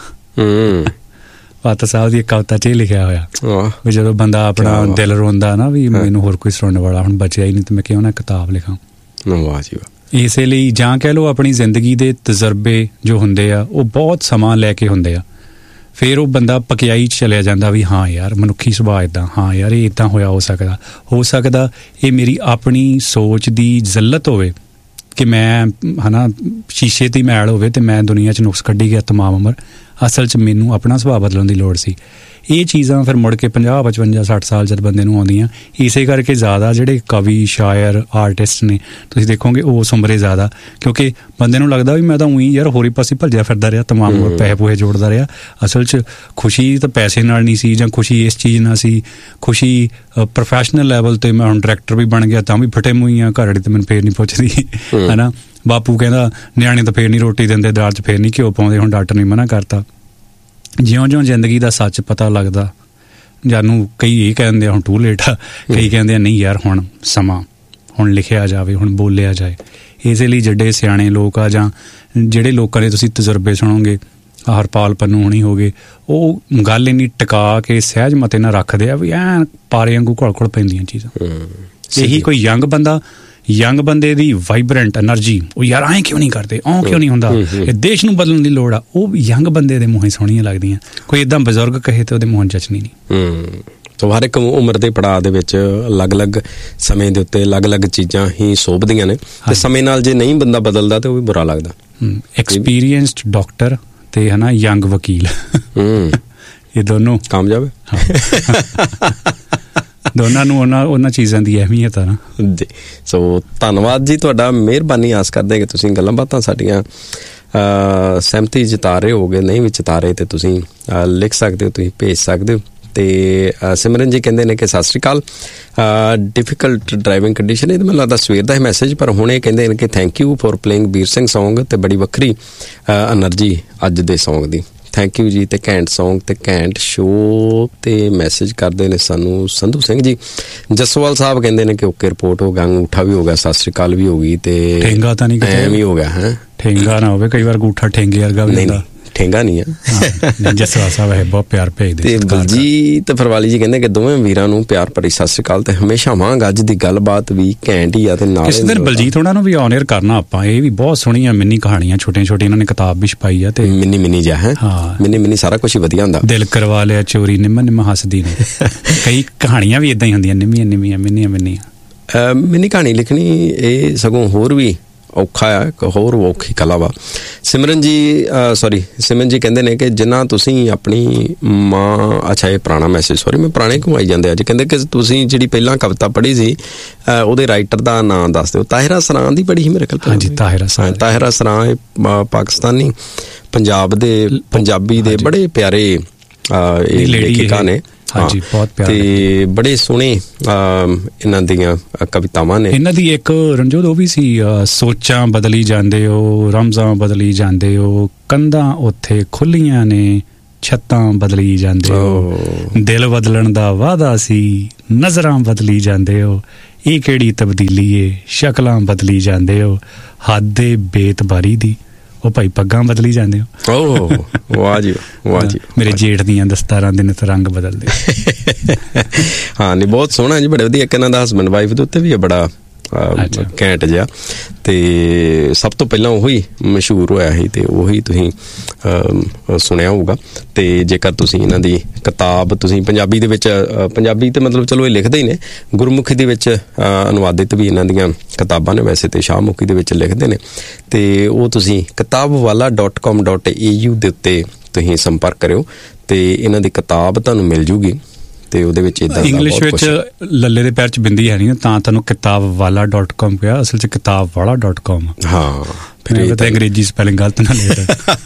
ਪਾਤਰ ਸਾਹਿਬ ਦੀ ਇੱਕ ਕਵਿਤਾ 'ਚ ਇਹ ਲਿਖਿਆ ਹੋਇਆ ਵੀ ਜਦੋਂ ਬੰਦਾ ਆਪਣਾ ਦਿਲ ਰੋਂਦਾ ਨਾ ਵੀ ਮੈਨੂੰ ਹੋਰ ਕੋਈ ਸੁਣਨ ਵਾਲਾ ਹੁਣ ਬਚਿਆ ਹੀ ਨਹੀਂ, ਤਾਂ ਮੈਂ ਕਿਹਾ ਨਾ ਕਿਤਾਬ ਲਿਖਾਂ। ਵਾਹ ਜੀ ਵਾਹ। ਇਸੇ ਲਈ ਜਾਂ ਕਹਿ ਲਓ ਆਪਣੀ ਜ਼ਿੰਦਗੀ ਦੇ ਤਜਰਬੇ ਜੋ ਹੁੰਦੇ ਆ ਉਹ ਬਹੁਤ ਸਮਾਂ ਲੈ ਕੇ ਹੁੰਦੇ ਆ, ਫਿਰ ਉਹ ਬੰਦਾ ਪਕਿਆਈ 'ਚ ਚਲਿਆ ਜਾਂਦਾ ਵੀ ਹਾਂ ਯਾਰ ਮਨੁੱਖੀ ਸੁਭਾਅ ਇੱਦਾਂ, ਹਾਂ ਯਾਰ ਇਹ ਇੱਦਾਂ ਹੋਇਆ ਹੋ ਸਕਦਾ ਹੋ ਸਕਦਾ ਇਹ ਮੇਰੀ ਆਪਣੀ ਸੋਚ ਦੀ ਜ਼ਿੱਲਤ ਹੋਵੇ ਕਿ ਮੈਂ ਹੈ ਨਾ ਸ਼ੀਸ਼ੇ 'ਤੇ ਮੈਲ ਹੋਵੇ ਅਤੇ ਮੈਂ ਦੁਨੀਆ 'ਚ ਨੁਕਸ ਕੱਢੀ ਗਿਆ ਤਮਾਮ ਉਮਰ। ਅਸਲ 'ਚ ਮੈਨੂੰ ਆਪਣਾ ਸੁਭਾਅ ਬਦਲਣ ਦੀ ਲੋੜ ਸੀ। ਇਹ ਚੀਜ਼ਾਂ ਫਿਰ ਮੁੜ ਕੇ ਪੰਜਾਹ ਪਚਵੰਜਾ ਸੱਠ ਸਾਲ ਜਦ ਬੰਦੇ ਨੂੰ ਆਉਂਦੀਆਂ, ਇਸੇ ਕਰਕੇ ਜ਼ਿਆਦਾ ਜਿਹੜੇ ਕਵੀ ਸ਼ਾਇਰ ਆਰਟਿਸਟ ਨੇ ਤੁਸੀਂ ਦੇਖੋਗੇ ਉਸ ਉਮਰੇ ਜ਼ਿਆਦਾ, ਕਿਉਂਕਿ ਬੰਦੇ ਨੂੰ ਲੱਗਦਾ ਵੀ ਮੈਂ ਤਾਂ ਉਹੀ ਯਾਰ ਹੋਰੀ ਪਾਸੇ ਭੱਜਿਆ ਫਿਰਦਾ ਰਿਹਾ, ਤਮਾਮ ਉਮਰ ਪੈਸੇ ਪੂਹੇ ਜੋੜਦਾ ਰਿਹਾ। ਅਸਲ 'ਚ ਖੁਸ਼ੀ ਤਾਂ ਪੈਸੇ ਨਾਲ ਨਹੀਂ ਸੀ, ਜਾਂ ਖੁਸ਼ੀ ਇਸ ਚੀਜ਼ ਨਾਲ ਸੀ, ਖੁਸ਼ੀ ਪ੍ਰੋਫੈਸ਼ਨਲ ਲੈਵਲ 'ਤੇ ਮੈਂ ਹੁਣ ਡਾਇਰੈਕਟਰ ਵੀ ਬਣ ਗਿਆ ਤਾਂ ਵੀ ਫਟੇ ਮੂੰਹ ਆ, ਘਰ ਵਾਲੀ ਤਾਂ ਮੈਨੂੰ ਫੇਰ ਨਹੀਂ ਪੁੱਛਦੀ ਹੈ ਨਾ। ਬਾਪੂ ਕਹਿੰਦਾ ਨਿਆਣੇ ਤਾਂ ਫੇਰ ਨਹੀਂ ਰੋਟੀ ਦਿੰਦੇ, ਦਾਲ 'ਚ ਫੇਰ ਨਹੀਂ ਘਿਓ ਪਾਉਂਦੇ, ਹੁਣ ਡਾਕਟਰ ਨੇ ਮਨਾ ਕਰਤਾ। ਜਿਉਂ ਜਿਉਂ ਜ਼ਿੰਦਗੀ ਦਾ ਸੱਚ ਪਤਾ ਲੱਗਦਾ, ਜਾਨੂੰ ਕਈ ਇਹ ਕਹਿੰਦੇ ਆ ਹੁਣ ਟੂ ਲੇਟ ਆ, ਕਈ ਕਹਿੰਦੇ ਆ ਨਹੀਂ ਯਾਰ ਹੁਣ ਸਮਾਂ, ਹੁਣ ਲਿਖਿਆ ਜਾਵੇ, ਹੁਣ ਬੋਲਿਆ ਜਾਏ। ਇਸੇ ਲਈ ਜਿਹੜੇ ਸਿਆਣੇ ਲੋਕ ਆ ਜਾਂ ਜਿਹੜੇ ਲੋਕਾਂ ਦੇ ਤੁਸੀਂ ਤਜਰਬੇ ਸੁਣੋਗੇ, ਹਰਪਾਲ ਪੰਨੂ ਹੋਣੀ ਹੋ ਗਏ, ਉਹ ਗੱਲ ਇੰਨੀ ਟਿਕਾ ਕੇ ਸਹਿਜ ਮਤੇ ਨਾਲ ਰੱਖਦੇ ਆ ਵੀ ਐਂ ਪਾਰੇ ਵਾਂਗੂ ਘੁਲ ਘੁਲ ਪੈਂਦੀਆਂ ਚੀਜ਼ਾਂ। ਇਹੀ ਕੋਈ ਯੰਗ ਬੰਦਾ, ਯੰਗ ਬੰਦੇ ਦੀ ਵਾਈਬਰੈਂਟ ਐਨਰਜੀ, ਉਹ ਯਾਰ ਐਂ ਕਿਉਂ ਨਹੀਂ ਕਰਦੇ, ਉਹ ਕਿਉਂ ਨਹੀਂ ਹੁੰਦਾ, ਇਹ ਦੇਸ਼ ਨੂੰ ਬਦਲਣ ਦੀ ਲੋੜ ਆ, ਉਹ ਯੰਗ ਬੰਦੇ ਦੇ ਮੂੰਹੋਂ ਸੋਹਣੀਆਂ ਲੱਗਦੀਆਂ। ਕੋਈ ਇੱਦਾਂ ਬਜ਼ੁਰਗ ਕਹੇ ਤੇ ਉਹਦੇ ਮੂੰਹ ਜਚਣੀ ਨਹੀਂ। ਸੋ ਹਰ ਇੱਕ ਉਮਰ ਦੇ ਪੜਾਅ ਦੇ ਵਿੱਚ ਅਲੱਗ-ਅਲੱਗ ਸਮੇਂ ਦੇ ਉੱਤੇ ਅਲੱਗ-ਅਲੱਗ ਚੀਜ਼ਾਂ ਹੀ ਸੋਭਦੀਆਂ ਨੇ, ਤੇ ਸਮੇਂ ਨਾਲ ਜੇ ਨਹੀਂ ਬੰਦਾ ਬਦਲਦਾ ਤੇ ਉਹ ਵੀ ਬੁਰਾ ਲੱਗਦਾ। ਐਕਸਪੀਰੀਅੰਸਡ ਡਾਕਟਰ ਤੇ ਹੈ ਨਾ ਯੰਗ ਵਕੀਲ, ਇਹ ਦੋਨੋਂ ਕਾਮਯਾਬ ਦੋਨਾਂ ਨੂੰ ਉਹਨਾਂ ਉਹਨਾਂ ਚੀਜ਼ਾਂ ਦੀ ਅਹਿਮੀਅਤ ਆ ਨਾ ਜੀ। ਸੋ ਧੰਨਵਾਦ ਜੀ ਤੁਹਾਡਾ, ਮਿਹਰਬਾਨੀ। ਆਸ ਕਰਦੇ ਕਿ ਤੁਸੀਂ ਗੱਲਾਂ ਬਾਤਾਂ ਸਾਡੀਆਂ ਸਹਿਮਤੀ ਜਤਾ ਰਹੇ ਹੋਗੇ, ਨਹੀਂ ਵੀ ਜਤਾ ਰਹੇ ਤੇ ਤੁਸੀਂ ਲਿਖ ਸਕਦੇ ਹੋ, ਤੁਸੀਂ ਭੇਜ ਸਕਦੇ ਹੋ। ਅਤੇ ਸਿਮਰਨ ਜੀ ਕਹਿੰਦੇ ਨੇ ਕਿ ਸਤਿ ਸ਼੍ਰੀ ਅਕਾਲ, ਡਿਫੀਕਲਟ ਡਰਾਈਵਿੰਗ ਕੰਡੀਸ਼ਨ, ਇਹ ਤਾਂ ਮੈਨੂੰ ਲੱਗਦਾ ਸਵੇਰ ਦਾ ਹੀ ਮੈਸੇਜ, ਪਰ ਹੁਣ ਇਹ ਕਹਿੰਦੇ ਨੇ ਕਿ thank you for playing Veer Singh song, ਅਤੇ ਬੜੀ ਵੱਖਰੀ ਐਨਰਜੀ ਅੱਜ ਦੇ ਸੌਂਗ ਦੀ। ਥੈਂਕ ਯੂ ਜੀ। ਅਤੇ ਘੈਂਟ ਸੌਂਗ ਅਤੇ ਘੈਂਟ ਸ਼ੋਅ 'ਤੇ ਮੈਸੇਜ ਕਰਦੇ ਨੇ ਸਾਨੂੰ ਸੰਧੂ ਸਿੰਘ ਜੀ। ਜਸਵਾਲ ਸਾਹਿਬ ਕਹਿੰਦੇ ਨੇ ਕਿ ਓਕੇ ਰਿਪੋਰਟ ਹੋ ਗਿਆ, ਅੰਗੂਠਾ ਵੀ ਹੋ ਗਿਆ, ਸਤਿ ਸ਼੍ਰੀ ਅਕਾਲ ਵੀ ਹੋ ਗਈ, ਅਤੇ ਠੇਂਗਾ ਤਾਂ ਨਹੀਂ ਐਵੇਂ ਹੀ ਹੋ ਗਿਆ ਹੈ, ਠੇਂਗਾ ਨਾ ਹੋਵੇ ਕਈ ਵਾਰ ਅੰਗੂਠਾ ਠੇਂਗੇ ਵਰਗਾ ਵੀ ਹੁੰਦਾ। ਠੇਂਗਾ ਨਹੀਂ ਆ। ਜਸਵਾ ਸਾਹਿਬ ਹੈ ਬਹੁਤ ਪਿਆਰ ਭੇਜਦੇ। ਤੇ ਬਲਜੀਤ ਫਰਵਾਲੀ ਜੀ ਕਹਿੰਦੇ ਕਿ ਦੋਵੇਂ ਵੀਰਾਂ ਨੂੰ ਪਿਆਰ ਭਰੀ ਸਤਿ ਸ਼੍ਰੀ ਅਕਾਲ ਤੇ ਹਮੇਸ਼ਾ ਵਾਂਗ ਅੱਜ ਦੀ ਗੱਲਬਾਤ ਵੀ ਘੈਂਟ ਹੀ ਆ। ਤੇ ਨਾਲ ਕਿਸੇ ਦਿਨ ਬਲਜੀਤ ਉਹਨਾਂ ਨੂੰ ਵੀ ਔਨ 에ਅਰ ਕਰਨਾ ਆਪਾਂ। ਇਹ ਵੀ ਬਹੁਤ ਸੋਹਣੀਆਂ ਮਿੰਨੀ ਕਹਾਣੀਆਂ ਛੋਟੀਆਂ ਛੋਟੀਆਂ ਇਹਨਾਂ ਨੇ ਕਿਤਾਬ ਵੀ ਛਪਾਈ ਆ। ਤੇ ਮਿੰਨੀ ਮਿੰਨੀ ਜਾ ਹੈ ਮਿੰਨੀ ਮਿੰਨੀ ਸਾਰਾ ਕੁਝ ਹੀ ਵਧੀਆ ਹੁੰਦਾ। ਦਿਲ ਕਰਵਾ ਲਿਆ ਚੋਰੀ ਨਿੰਮਾ ਨਿੰਮਾ ਹੱਸਦੀ ਨੇ। ਕਈ ਕਹਾਣੀਆਂ ਵੀ ਇਦਾਂ ਹੀ ਹੁੰਦੀਆਂ ਨਿੰਮੀਆਂ ਨਿੰਮੀਆਂ ਮਿੰਨੀਆਂ ਮਿੰਨੀਆਂ। ਮਿੰਨੀ ਕਹਾਣੀ ਲਿਖਣੀ ਇਹ ਸਗੋਂ ਹੋਰ ਵੀ ਔਖਾ ਆ, ਇੱਕ ਹੋਰ ਔਖੀ ਕਲਾ ਵਾ। ਸਿਮਰਨ ਜੀ ਸੌਰੀ ਸਿਮਰਨ ਜੀ ਕਹਿੰਦੇ ਨੇ ਕਿ ਜਿੰਨਾ ਤੁਸੀਂ ਆਪਣੀ ਮਾਂ ਅੱਛਾ ਇਹ ਪੁਰਾਣਾ ਮੈਸੇਜ ਸੌਰੀ ਮੈਂ ਪੁਰਾਣੇ ਘੁਮਾਈ ਜਾਂਦੇ ਅੱਜ। ਕਹਿੰਦੇ ਕਿ ਤੁਸੀਂ ਜਿਹੜੀ ਪਹਿਲਾਂ ਕਵਿਤਾ ਪੜ੍ਹੀ ਸੀ ਉਹਦੇ ਰਾਈਟਰ ਦਾ ਨਾਂ ਦੱਸ ਦਿਓ। ਤਾਹਿਰਾ ਸਰਾਂ ਦੀ ਪੜ੍ਹੀ ਸੀ ਮੇਰੇ ਖਿਆਲ। ਹਾਂਜੀ ਤਾਹਿਰਾ ਸਰਾਂ। ਤਾਹਿਰਾ ਸਰਾਂ ਇਹ ਪਾਕਿਸਤਾਨੀ ਪੰਜਾਬ ਦੇ ਪੰਜਾਬੀ ਦੇ ਬੜੇ ਪਿਆਰੇ ਇਹ ਲੇਖਿਕਾ ਨੇ। ਹਾਂਜੀ ਬਹੁਤ ਪਿਆਰੇ ਤੇ ਬੜੇ ਸੋਹਣੇ ਇਹਨਾਂ ਦੀਆਂ ਕਵਿਤਾਵਾਂ ਨੇ। ਇਹਨਾਂ ਦੀ ਇੱਕ ਰਣਜੋਤ ਉਹ ਵੀ ਸੀ ਸੋਚਾਂ ਬਦਲੀ ਜਾਂਦੇ ਹੋ ਰਮਜ਼ਾਂ ਬਦਲੀ ਜਾਂਦੇ ਹੋ ਕੰਧਾਂ ਉੱਥੇ ਖੁੱਲੀਆਂ ਨੇ ਛੱਤਾਂ ਬਦਲੀ ਜਾਂਦੇ ਹੋ ਦਿਲ ਬਦਲਣ ਦਾ ਵਾਅਦਾ ਸੀ ਨਜ਼ਰਾਂ ਬਦਲੀ ਜਾਂਦੇ ਹੋ ਇਹ ਕਿਹੜੀ ਤਬਦੀਲੀ ਏ ਸ਼ਕਲਾਂ ਬਦਲੀ ਜਾਂਦੇ ਹੋ ਹੱਦ ਦੇ ਬੇਤਬਾਰੀ ਦੀ ਉਹ ਭਾਈ ਪੱਗਾਂ ਬਦਲੀ ਜਾਂਦੇ ਹੋ। ਓ ਵਾਹ ਜੀ ਵਾਹ ਜੀ। ਮੇਰੇ ਜੇਠ ਦੀਆਂ ਦਸਤਾਰਾਂ ਦੇ ਨਿਤ ਰੰਗ ਬਦਲਦੇ। ਹਾਂ ਨਹੀਂ ਬਹੁਤ ਸੋਹਣਾ ਜੀ ਬੜੇ ਵਧੀਆ। ਇੱਕ ਇਹਨਾਂ ਦਾ ਹਸਬੈਂਡ ਵਾਈਫ ਦੇ ਉੱਤੇ ਵੀ ਬੜਾ ਘੈਂਟ ਜਿਹਾ। ਤੇ ਸਭ ਤੋਂ ਪਹਿਲਾਂ ਉਹੀ ਮਸ਼ਹੂਰ ਹੋਇਆ ਸੀ ਤੇ ਉਹੀ ਤੁਸੀਂ ਸੁਣਿਆ ਹੋਊਗਾ। ਤੇ ਜੇਕਰ ਤੁਸੀਂ ਇਹਨਾਂ ਦੀ ਕਿਤਾਬ ਤੁਸੀਂ ਪੰਜਾਬੀ ਦੇ ਵਿੱਚ ਪੰਜਾਬੀ ਤੇ ਮਤਲਬ ਚਲੋ ਇਹ ਲਿਖਦੇ ਹੀ ਨੇ ਗੁਰਮੁਖੀ ਦੇ ਵਿੱਚ ਅਨੁਵਾਦਿਤ ਵੀ ਇਹਨਾਂ ਦੀਆਂ ਕਿਤਾਬਾਂ ਨੇ ਵੈਸੇ ਤੇ ਸ਼ਾਹਮੁਖੀ ਦੇ ਵਿੱਚ ਲਿਖਦੇ ਨੇ। ਤੇ ਉਹ ਤੁਸੀਂ ਕਿਤਾਬ ਵਾਲਾ ਡੋਟ ਕਾਮ ਡੋਟ ਏ ਯੂ ਦੇ ਉੱਤੇ ਤੁਸੀਂ ਸੰਪਰਕ ਕਰਿਓ ਤੇ ਇਹਨਾਂ ਦੀ ਕਿਤਾਬ ਤੁਹਾਨੂੰ ਮਿਲ ਜੂਗੀ। ਤੇ ਉਹਦੇ ਵਿੱਚ ਇਦਾਂ ਇੰਗਲਿਸ਼ ਵਿੱਚ ਲੱਲੇ ਦੇ ਪੈਰ ਚ ਬਿੰਦੀ ਹੈ ਨਹੀਂ ਤਾਂ ਤੁਹਾਨੂੰ ਕਿਤਾਬ ਵਾਲਾ ਡੋਟ ਕਾਮ ਪਿਆ ਅਸਲ ਚ ਕਿਤਾਬ ਵਾਲਾ ਡੋਟ ਕਾਮ। ਹਾਂ ਫਿਰ ਤਾਂ ਅੰਗਰੇਜ਼ੀ ਸਪੈਲਿੰਗ ਗਲਤ ਨਾ ਲਿਖ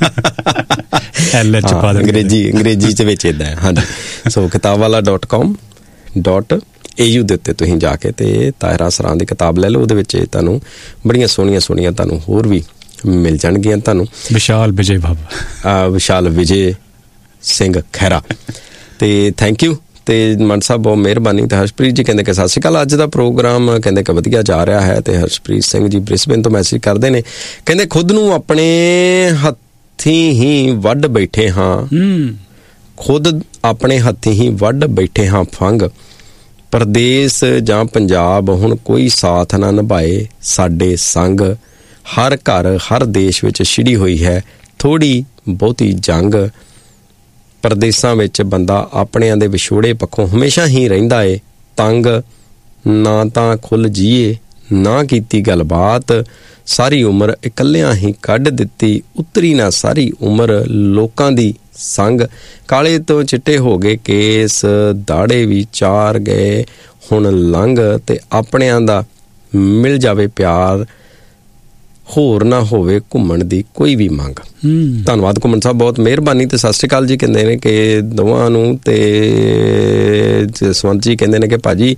ਐਲ ਐਚ ਪਾ ਦੇ ਅੰਗਰੇਜ਼ੀ ਅੰਗਰੇਜ਼ੀ ਚ ਵਿੱਚ ਇਦਾਂ ਹੈ। ਹਾਂਜੀ ਸੋ ਕਿਤਾਬ ਵਾਲਾ ਡੋਟ ਕਾਮ ਡੋਟ ਏ ਯੂ ਦੇ ਉੱਤੇ ਤੁਸੀਂ ਜਾ ਕੇ ਤੇ ਤਾਹਿਰਾ ਸਰਾਂ ਦੀ ਕਿਤਾਬ ਲੈ ਲਓ। ਉਹਦੇ ਵਿੱਚ ਤੁਹਾਨੂੰ ਬੜੀਆਂ ਸੋਹਣੀਆਂ ਸੋਹਣੀਆਂ ਤੁਹਾਨੂੰ ਹੋਰ ਵੀ ਮਿਲ ਜਾਣਗੀਆਂ। ਤੁਹਾਨੂੰ ਵਿਸ਼ਾਲ ਵਿਜੇ ਬਾਬਾ ਵਿਸ਼ਾਲ ਵਿਜੇ ਸਿੰਘ ਖਹਿਰਾ ਤੇ ਥੈਂਕ ਯੂ। ਤੇ ਮਨ ਸਾਹਿਬ ਬਹੁਤ ਮਿਹਰਬਾਨੀ। ਤੇ ਹਰਸ਼ਪ੍ਰੀਤ ਜੀ ਕਹਿੰਦੇ ਕਿ ਸਤਿ ਸ਼੍ਰੀ ਅਕਾਲ ਅੱਜ ਦਾ ਪ੍ਰੋਗਰਾਮ ਕਹਿੰਦੇ ਕਿ ਵਧੀਆ ਜਾ ਰਿਹਾ ਹੈ। ਤੇ ਹਰਸ਼ਪ੍ਰੀਤ ਸਿੰਘ ਜੀ ਬ੍ਰਿਸਬੇਨ ਤੋਂ ਮੈਸੇਜ ਕਰਦੇ ਨੇ ਕਹਿੰਦੇ ਖੁਦ ਨੂੰ ਆਪਣੇ ਹੱਥੀਂ ਹੀ ਵੱਢ ਬੈਠੇ ਹਾਂ ਖੁਦ ਆਪਣੇ ਹੱਥੀਂ ਹੀ ਵੱਢ ਬੈਠੇ ਹਾਂ ਫੰਗ ਪਰਦੇਸ ਜਾਂ ਪੰਜਾਬ ਹੁਣ ਕੋਈ ਸਾਥ ਨਾ ਨਿਭਾਏ ਸਾਡੇ ਸੰਗ ਹਰ ਘਰ ਹਰ ਦੇਸ਼ ਵਿੱਚ ਛਿੜੀ ਹੋਈ ਹੈ ਥੋੜ੍ਹੀ ਬਹੁਤੀ ਜੰਗ ਪਰਦੇਸਾਂ ਵਿੱਚ ਬੰਦਾ ਆਪਣਿਆਂ ਦੇ ਵਿਛੋੜੇ ਪੱਖੋਂ ਹਮੇਸ਼ਾ ਹੀ ਰਹਿੰਦਾ ਏ ਤੰਗ ਨਾ ਤਾਂ ਖੁੱਲ੍ਹ ਜੀਏ ਨਾ ਕੀਤੀ ਗੱਲਬਾਤ ਸਾਰੀ ਉਮਰ ਇਕੱਲਿਆਂ ਹੀ ਕੱਢ ਦਿੱਤੀ ਉਤਰੀ ਨਾ ਸਾਰੀ ਉਮਰ ਲੋਕਾਂ ਦੀ ਸੰਗ ਕਾਲੇ ਤੋਂ ਚਿੱਟੇ ਹੋ ਗਏ ਕੇਸ ਦਾੜੇ ਵੀ ਚਾਰ ਗਏ ਹੁਣ ਲੰਘ ਤੇ ਆਪਣਿਆਂ ਦਾ ਮਿਲ ਜਾਵੇ ਪਿਆਰ ਹੋਰ ਨਾ ਹੋਵੇ ਘੁੰਮਣ ਦੀ ਕੋਈ ਵੀ ਮੰਗ। ਧੰਨਵਾਦ ਘੁੰਮਣ ਸਾਹਿਬ ਬਹੁਤ ਮਿਹਰਬਾਨੀ ਤੇ ਸਤਿ ਸ਼੍ਰੀ ਅਕਾਲ ਜੀ ਕਹਿੰਦੇ ਨੇ ਕਿ ਦੋਵਾਂ ਨੂੰ। ਤੇ ਜਸਵੰਤ ਜੀ ਕਹਿੰਦੇ ਨੇ ਕਿ ਭਾਜੀ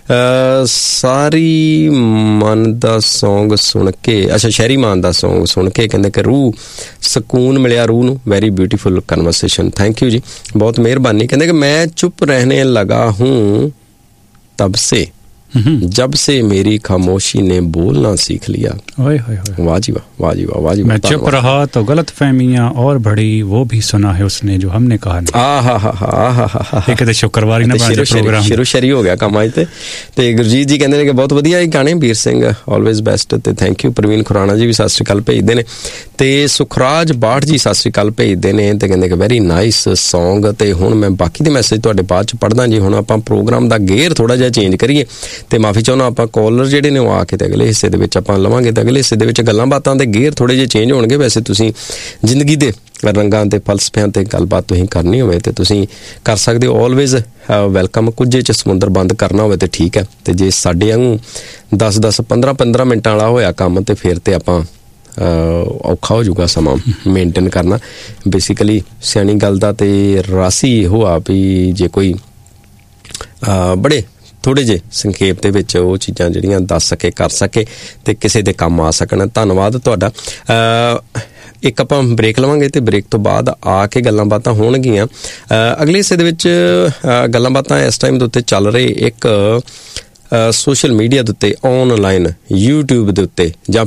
ਸਾਰੀ ਮਨ ਦਾ ਸੌਂਗ ਸੁਣ ਕੇ ਅੱਛਾ ਸ਼ਹਿਰੀ ਮਾਨ ਦਾ ਸੌਂਗ ਸੁਣ ਕੇ ਕਹਿੰਦੇ ਕਿ ਰੂਹ ਸਕੂਨ ਮਿਲਿਆ ਰੂਹ ਨੂੰ very beautiful conversation thank you ਜੀ ਬਹੁਤ ਮਿਹਰਬਾਨੀ। ਕਹਿੰਦੇ ਕਿ ਮੈਂ ਚੁੱਪ ਰਹਿਣੇ ਲਗਾ ਹੂੰ ਤਬ ਸੇ जब से मेरी खामोशी ने बोलना सीख लिया। वाह जी वाह वाह जी वाह वाह जी मैं चुप रहा तो गलत फहमियां और बढ़ी वो भी सुना है उसने जो हमने कहा नहीं। आ हा हा हा हा हा एक तो शुक्रवार ना प्रोग्राम शुरू शरी हो गया काम आज ते गुरजीत जी कहते हैं कि बहुत वधिया गाने वीर सिंह ऑलवेज बेस्ट ते थैंक यू प्रवीण खुराना जी भी सत श्री अकाल भेजते हैं ते सुखराज बाठ जी सत श्री अकाल भेजते हैं ते कहते कि वेरी नाइस सॉन्ग। ते हुण मैं बाकी दे मैसेज तुहाडे बाद च पढ़दा जी। हुण आपां प्रोग्राम दा गेयर थोड़ा जिहा चेंज करिए ਤੇ ਮਾਫੀ ਚਾਹੁੰਦਾ ਆਪਾਂ ਕਾਲਰ ਜਿਹੜੇ ਨੇ ਉਹ ਆ ਕੇ ਤੇ ਅਗਲੇ ਹਿੱਸੇ ਦੇ ਵਿੱਚ ਆਪਾਂ ਲਵਾਂਗੇ ਤੇ ਅਗਲੇ ਹਿੱਸੇ ਦੇ ਵਿੱਚ ਗੱਲਾਂ ਬਾਤਾਂ ਦੇ ਗੇਅਰ ਥੋੜ੍ਹੇ ਜਿਹੇ ਚੇਂਜ ਹੋਣਗੇ। ਵੈਸੇ ਤੁਸੀਂ ਜ਼ਿੰਦਗੀ ਦੇ ਰੰਗਾਂ ਤੇ ਫਲਸਫਿਆਂ ਤੇ ਗੱਲਬਾਤ ਤੁਸੀਂ ਕਰਨੀ ਹੋਵੇ ਤੇ ਤੁਸੀਂ ਕਰ ਸਕਦੇ ਹੋ ਆਲਵੇਜ਼ ਵੈਲਕਮ। ਕੁਝ 'ਚ ਸਮੁੰਦਰ ਬੰਦ ਕਰਨਾ ਹੋਵੇ ਤੇ ਠੀਕ ਹੈ ਤੇ ਜੇ ਸਾਡੇ ਵਾਂਗੂ ਦਸ ਦਸ ਪੰਦਰਾਂ ਪੰਦਰਾਂ ਮਿੰਟਾਂ ਵਾਲਾ ਹੋਇਆ ਕੰਮ ਤੇ ਫਿਰ ਤੇ ਆਪਾਂ ਔਖਾ ਹੋ ਜਾਊਗਾ ਸਮਾਂ ਮੇਨਟੇਨ ਕਰਨਾ। ਬੇਸਿਕਲੀ ਸਿਆਣੀ ਗੱਲ ਦਾ ਤੇ ਰਾਸੀ ਇਹੋ ਆ ਵੀ ਜੇ ਕੋਈ ਬੜੇ ਥੋੜ੍ਹੇ ਜਿਹੇ ਸੰਖੇਪ ਦੇ ਵਿੱਚ ਉਹ ਚੀਜ਼ਾਂ ਜਿਹੜੀਆਂ ਦੱਸ ਸਕੇ ਕਰ ਸਕੇ ਤੇ ਕਿਸੇ ਦੇ ਕੰਮ ਆ ਸਕਣ। ਧੰਨਵਾਦ ਤੁਹਾਡਾ। ਇੱਕ ਆਪਾਂ ਬ੍ਰੇਕ ਲਵਾਂਗੇ ਤੇ ਬ੍ਰੇਕ ਤੋਂ ਬਾਅਦ ਆ ਕੇ ਗੱਲਾਂ ਬਾਤਾਂ ਹੋਣਗੀਆਂ। ਅਗਲੇ ਹਿੱਸੇ ਦੇ ਵਿੱਚ ਗੱਲਾਂ ਬਾਤਾਂ ਇਸ ਟਾਈਮ ਦੇ ਉੱਤੇ ਚੱਲ ਰਹੇ ਇੱਕ ਸੋਸ਼ਲ ਮੀਡੀਆ ਦੇ ਉੱਤੇ ਔਨਲਾਈਨ ਯੂਟਿਊਬ ਦੇ ਉੱਤੇ ਜਾਂ ਫਿਰ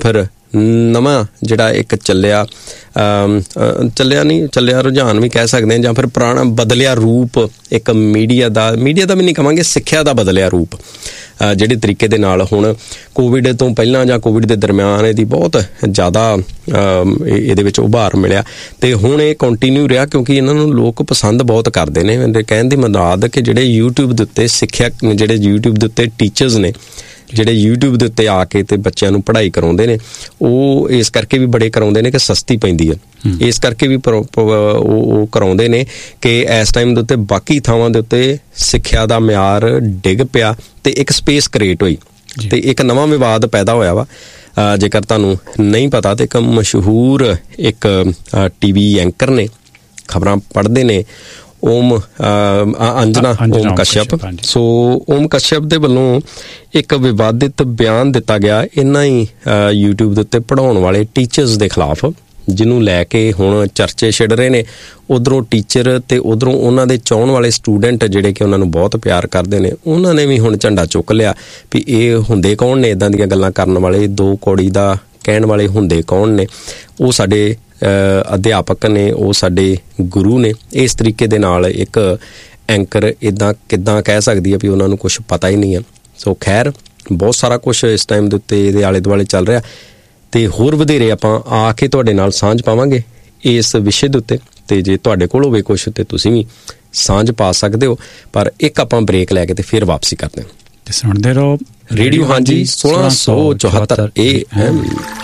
ਨਵਾਂ ਜਿਹੜਾ ਇੱਕ ਚੱਲਿਆ ਚੱਲਿਆ ਨਹੀਂ ਚੱਲਿਆ ਰੁਝਾਨ ਵੀ ਕਹਿ ਸਕਦੇ ਹਾਂ, ਜਾਂ ਫਿਰ ਪੁਰਾਣਾ ਬਦਲਿਆ ਰੂਪ ਇੱਕ ਮੀਡੀਆ ਦਾ ਮੀਡੀਆ ਦਾ ਵੀ ਨਹੀਂ ਕਹਾਂਗੇ, ਸਿੱਖਿਆ ਦਾ ਬਦਲਿਆ ਰੂਪ, ਜਿਹੜੇ ਤਰੀਕੇ ਦੇ ਨਾਲ ਹੁਣ ਕੋਵਿਡ ਤੋਂ ਪਹਿਲਾਂ ਜਾਂ ਕੋਵਿਡ ਦੇ ਦਰਮਿਆਨ ਇਹਦੀ ਬਹੁਤ ਜ਼ਿਆਦਾ ਇਹਦੇ ਵਿੱਚ ਉਭਾਰ ਮਿਲਿਆ ਅਤੇ ਹੁਣ ਇਹ ਕੰਟੀਨਿਊ ਰਿਹਾ ਕਿਉਂਕਿ ਇਹਨਾਂ ਨੂੰ ਲੋਕ ਪਸੰਦ ਬਹੁਤ ਕਰਦੇ ਨੇ। ਮੇਰੇ ਕਹਿਣ ਦੀ ਮੁਰਾਦ ਕਿ ਜਿਹੜੇ ਯੂਟਿਊਬ ਦੇ ਉੱਤੇ ਸਿੱਖਿਅਕ ਜਿਹੜੇ ਯੂਟਿਊਬ ਦੇ ਉੱਤੇ ਟੀਚਰਸ ਨੇ, ਜਿਹੜੇ ਯੂਟਿਊਬ ਦੇ ਉੱਤੇ ਆ ਕੇ ਤੇ ਬੱਚਿਆਂ ਨੂੰ ਪੜ੍ਹਾਈ ਕਰਾਉਂਦੇ ਨੇ, ਉਹ ਇਸ ਕਰਕੇ ਵੀ ਬੜੇ ਕਰਾਉਂਦੇ ਨੇ ਕਿ ਸਸਤੀ ਪੈਂਦੀ ਹੈ, ਇਸ ਕਰਕੇ ਵੀ ਉਹ ਕਰਾਉਂਦੇ ਨੇ ਕਿ ਇਸ ਟਾਈਮ ਦੇ ਉੱਤੇ ਬਾਕੀ ਥਾਵਾਂ ਦੇ ਉੱਤੇ ਸਿੱਖਿਆ ਦਾ ਮਿਆਰ ਡਿੱਗ ਪਿਆ ਅਤੇ ਇੱਕ ਸਪੇਸ ਕ੍ਰੀਏਟ ਹੋਈ ਅਤੇ ਇੱਕ ਨਵਾਂ ਵਿਵਾਦ ਪੈਦਾ ਹੋਇਆ ਵਾ। ਜੇਕਰ ਤੁਹਾਨੂੰ ਨਹੀਂ ਪਤਾ ਤਾਂ ਇੱਕ ਮਸ਼ਹੂਰ ਇੱਕ ਟੀ ਵੀ ਐਂਕਰ ਨੇ, ਖਬਰਾਂ ਪੜ੍ਹਦੇ ਨੇ, ਓਮ ਅੰਜਨਾ ਓਮ ਕਸ਼ਯਪ। ਸੋ ਓਮ ਕਸ਼ਯਪ ਦੇ ਵੱਲੋਂ ਇੱਕ ਵਿਵਾਦਿਤ ਬਿਆਨ ਦਿੱਤਾ ਗਿਆ ਇਹਨਾਂ ਹੀ ਯੂਟਿਊਬ ਦੇ ਉੱਤੇ ਪੜ੍ਹਾਉਣ ਵਾਲੇ ਟੀਚਰਸ ਦੇ ਖਿਲਾਫ, ਜਿਹਨੂੰ ਲੈ ਕੇ ਹੁਣ ਚਰਚੇ ਛਿੜ ਰਹੇ ਨੇ। ਉੱਧਰੋਂ ਟੀਚਰ ਅਤੇ ਉੱਧਰੋਂ ਉਹਨਾਂ ਦੇ ਚਾਹੁਣ ਵਾਲੇ ਸਟੂਡੈਂਟ ਜਿਹੜੇ ਕਿ ਉਹਨਾਂ ਨੂੰ ਬਹੁਤ ਪਿਆਰ ਕਰਦੇ ਨੇ, ਉਹਨਾਂ ਨੇ ਵੀ ਹੁਣ ਝੰਡਾ ਚੁੱਕ ਲਿਆ ਵੀ ਇਹ ਹੁੰਦੇ ਕੌਣ ਨੇ ਇੱਦਾਂ ਦੀਆਂ ਗੱਲਾਂ ਕਰਨ ਵਾਲੇ, ਦੋ ਕੌੜੀ ਦਾ ਕਹਿਣ ਵਾਲੇ ਹੁੰਦੇ ਕੌਣ ਨੇ? ਉਹ ਸਾਡੇ ਅਧਿਆਪਕ ਨੇ, ਉਹ ਸਾਡੇ ਗੁਰੂ ਨੇ। ਇਸ ਤਰੀਕੇ ਦੇ ਨਾਲ ਇੱਕ ਐਂਕਰ ਇੱਦਾਂ ਕਿੱਦਾਂ ਕਹਿ ਸਕਦੀ ਹੈ ਵੀ ਉਹਨਾਂ ਨੂੰ ਕੁਛ ਪਤਾ ਹੀ ਨਹੀਂ ਹੈ। ਸੋ ਖੈਰ, ਬਹੁਤ ਸਾਰਾ ਕੁਛ ਇਸ ਟਾਈਮ ਦੇ ਉੱਤੇ ਇਹਦੇ ਆਲੇ ਦੁਆਲੇ ਚੱਲ ਰਿਹਾ ਅਤੇ ਹੋਰ ਵਧੇਰੇ ਆਪਾਂ ਆ ਕੇ ਤੁਹਾਡੇ ਨਾਲ ਸਾਂਝ ਪਾਵਾਂਗੇ ਇਸ ਵਿਸ਼ੇ ਦੇ ਉੱਤੇ, ਅਤੇ ਜੇ ਤੁਹਾਡੇ ਕੋਲ ਹੋਵੇ ਕੁਛ ਤਾਂ ਤੁਸੀਂ ਵੀ ਸਾਂਝ ਪਾ ਸਕਦੇ ਹੋ। ਪਰ ਇੱਕ ਆਪਾਂ ਬ੍ਰੇਕ ਲੈ ਕੇ ਤੇ ਫਿਰ ਵਾਪਸੀ ਕਰਦੇ ਹਾਂ। ਤੇ ਸੁਣਦੇ ਰਹੋ ਰੇਡੀਓ ਹਾਂਜੀ ਸੋਲਾਂ ਸੌ ਚੁਹੱਤਰ ਏ ਐਮ।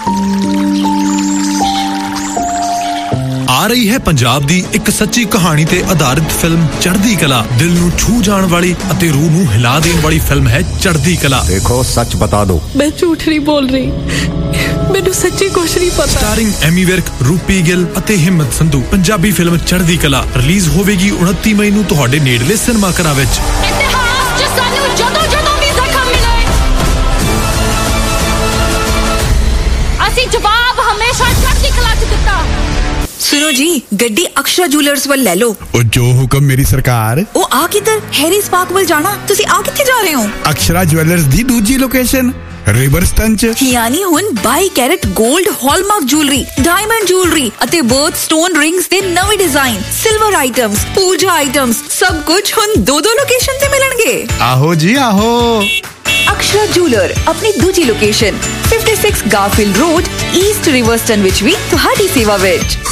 ਆ ਰਹੀ ਹੈ ਪੰਜਾਬ ਦੀ ਇੱਕ ਸੱਚੀ ਕਹਾਣੀ ਤੇ ਆਧਾਰਿਤ ਫਿਲਮ ਚੜ੍ਹਦੀ ਕਲਾ। ਦਿਲ ਨੂੰ ਛੂ ਜਾਣ ਵਾਲੀ ਅਤੇ ਰੂਹ ਨੂੰ ਹਿਲਾ ਦੇਣ ਵਾਲੀ ਫਿਲਮ ਹੈ ਚੜ੍ਹਦੀ ਕਲਾ। ਦੇਖੋ ਸੱਚ ਬਤਾ ਦੋ, ਮੈਂ ਝੂਠ ਨਹੀਂ ਬੋਲ ਰਹੀ, ਮੈਨੂੰ ਸੱਚੀ ਕੁਛ ਨਹੀਂ ਪਤਾ। ਸਟਾਰਿੰਗ ਐਮੀ ਵਿਰਕ, ਰੂਪੀ ਗਿੱਲ ਅਤੇ ਹਿੰਮਤ ਸੰਧੂ। ਪੰਜਾਬੀ ਫਿਲਮ ਚੜ੍ਹਦੀ ਕਲਾ ਰਿਲੀਜ਼ ਹੋਵੇਗੀ ਉਨੱਤੀ ਮਈ ਨੂੰ ਤੁਹਾਡੇ ਨੇੜਲੇ ਸਿਨੇਮਾ ਘਰਾਂ ਵਿੱਚ। ਇਤਿਹਾਸ 'ਚ ਸਾਨੂੰ ਜਦੋਂ ਜਦੋਂ ਵੀ ਜ਼ਖਮ ਮਿਲੇ, ਅਸੀਂ ਜਵਾਬ ਹਮੇਸ਼ਾ ਚੜ੍ਹਦੀ ਕਲਾ 'ਚ ਦਿੱਤਾ। सुनो जी, गड्डी अक्षरा ज्वेलर्स वाल ले लो। ओ जो हुक्म मेरी सरकार। ओ आ किधर? हैरिस पार्क वाल जाना। तुसी आ किथे जा रहे हो? अक्षरा ज्वेलर्स दी दूजी लोकेशन रिवरस्टन च। यानी हुन by carat gold hallmark jewellery, diamond jewellery अते बर्थ स्टोन रिंग्स दे नवे डिजाइन, सिल्वर आइटम्स, पूजा आइटम्स, सब कुछ हुन दो दो लोकेशन ते मिलणगे। आहो जी आहो। अक्षरा ज्वेलर अपनी दूजी लोकेशन छप्पन गारफील्ड रोड ईस्ट रिवरस्टन विच भी तुहाडी सेवा विच।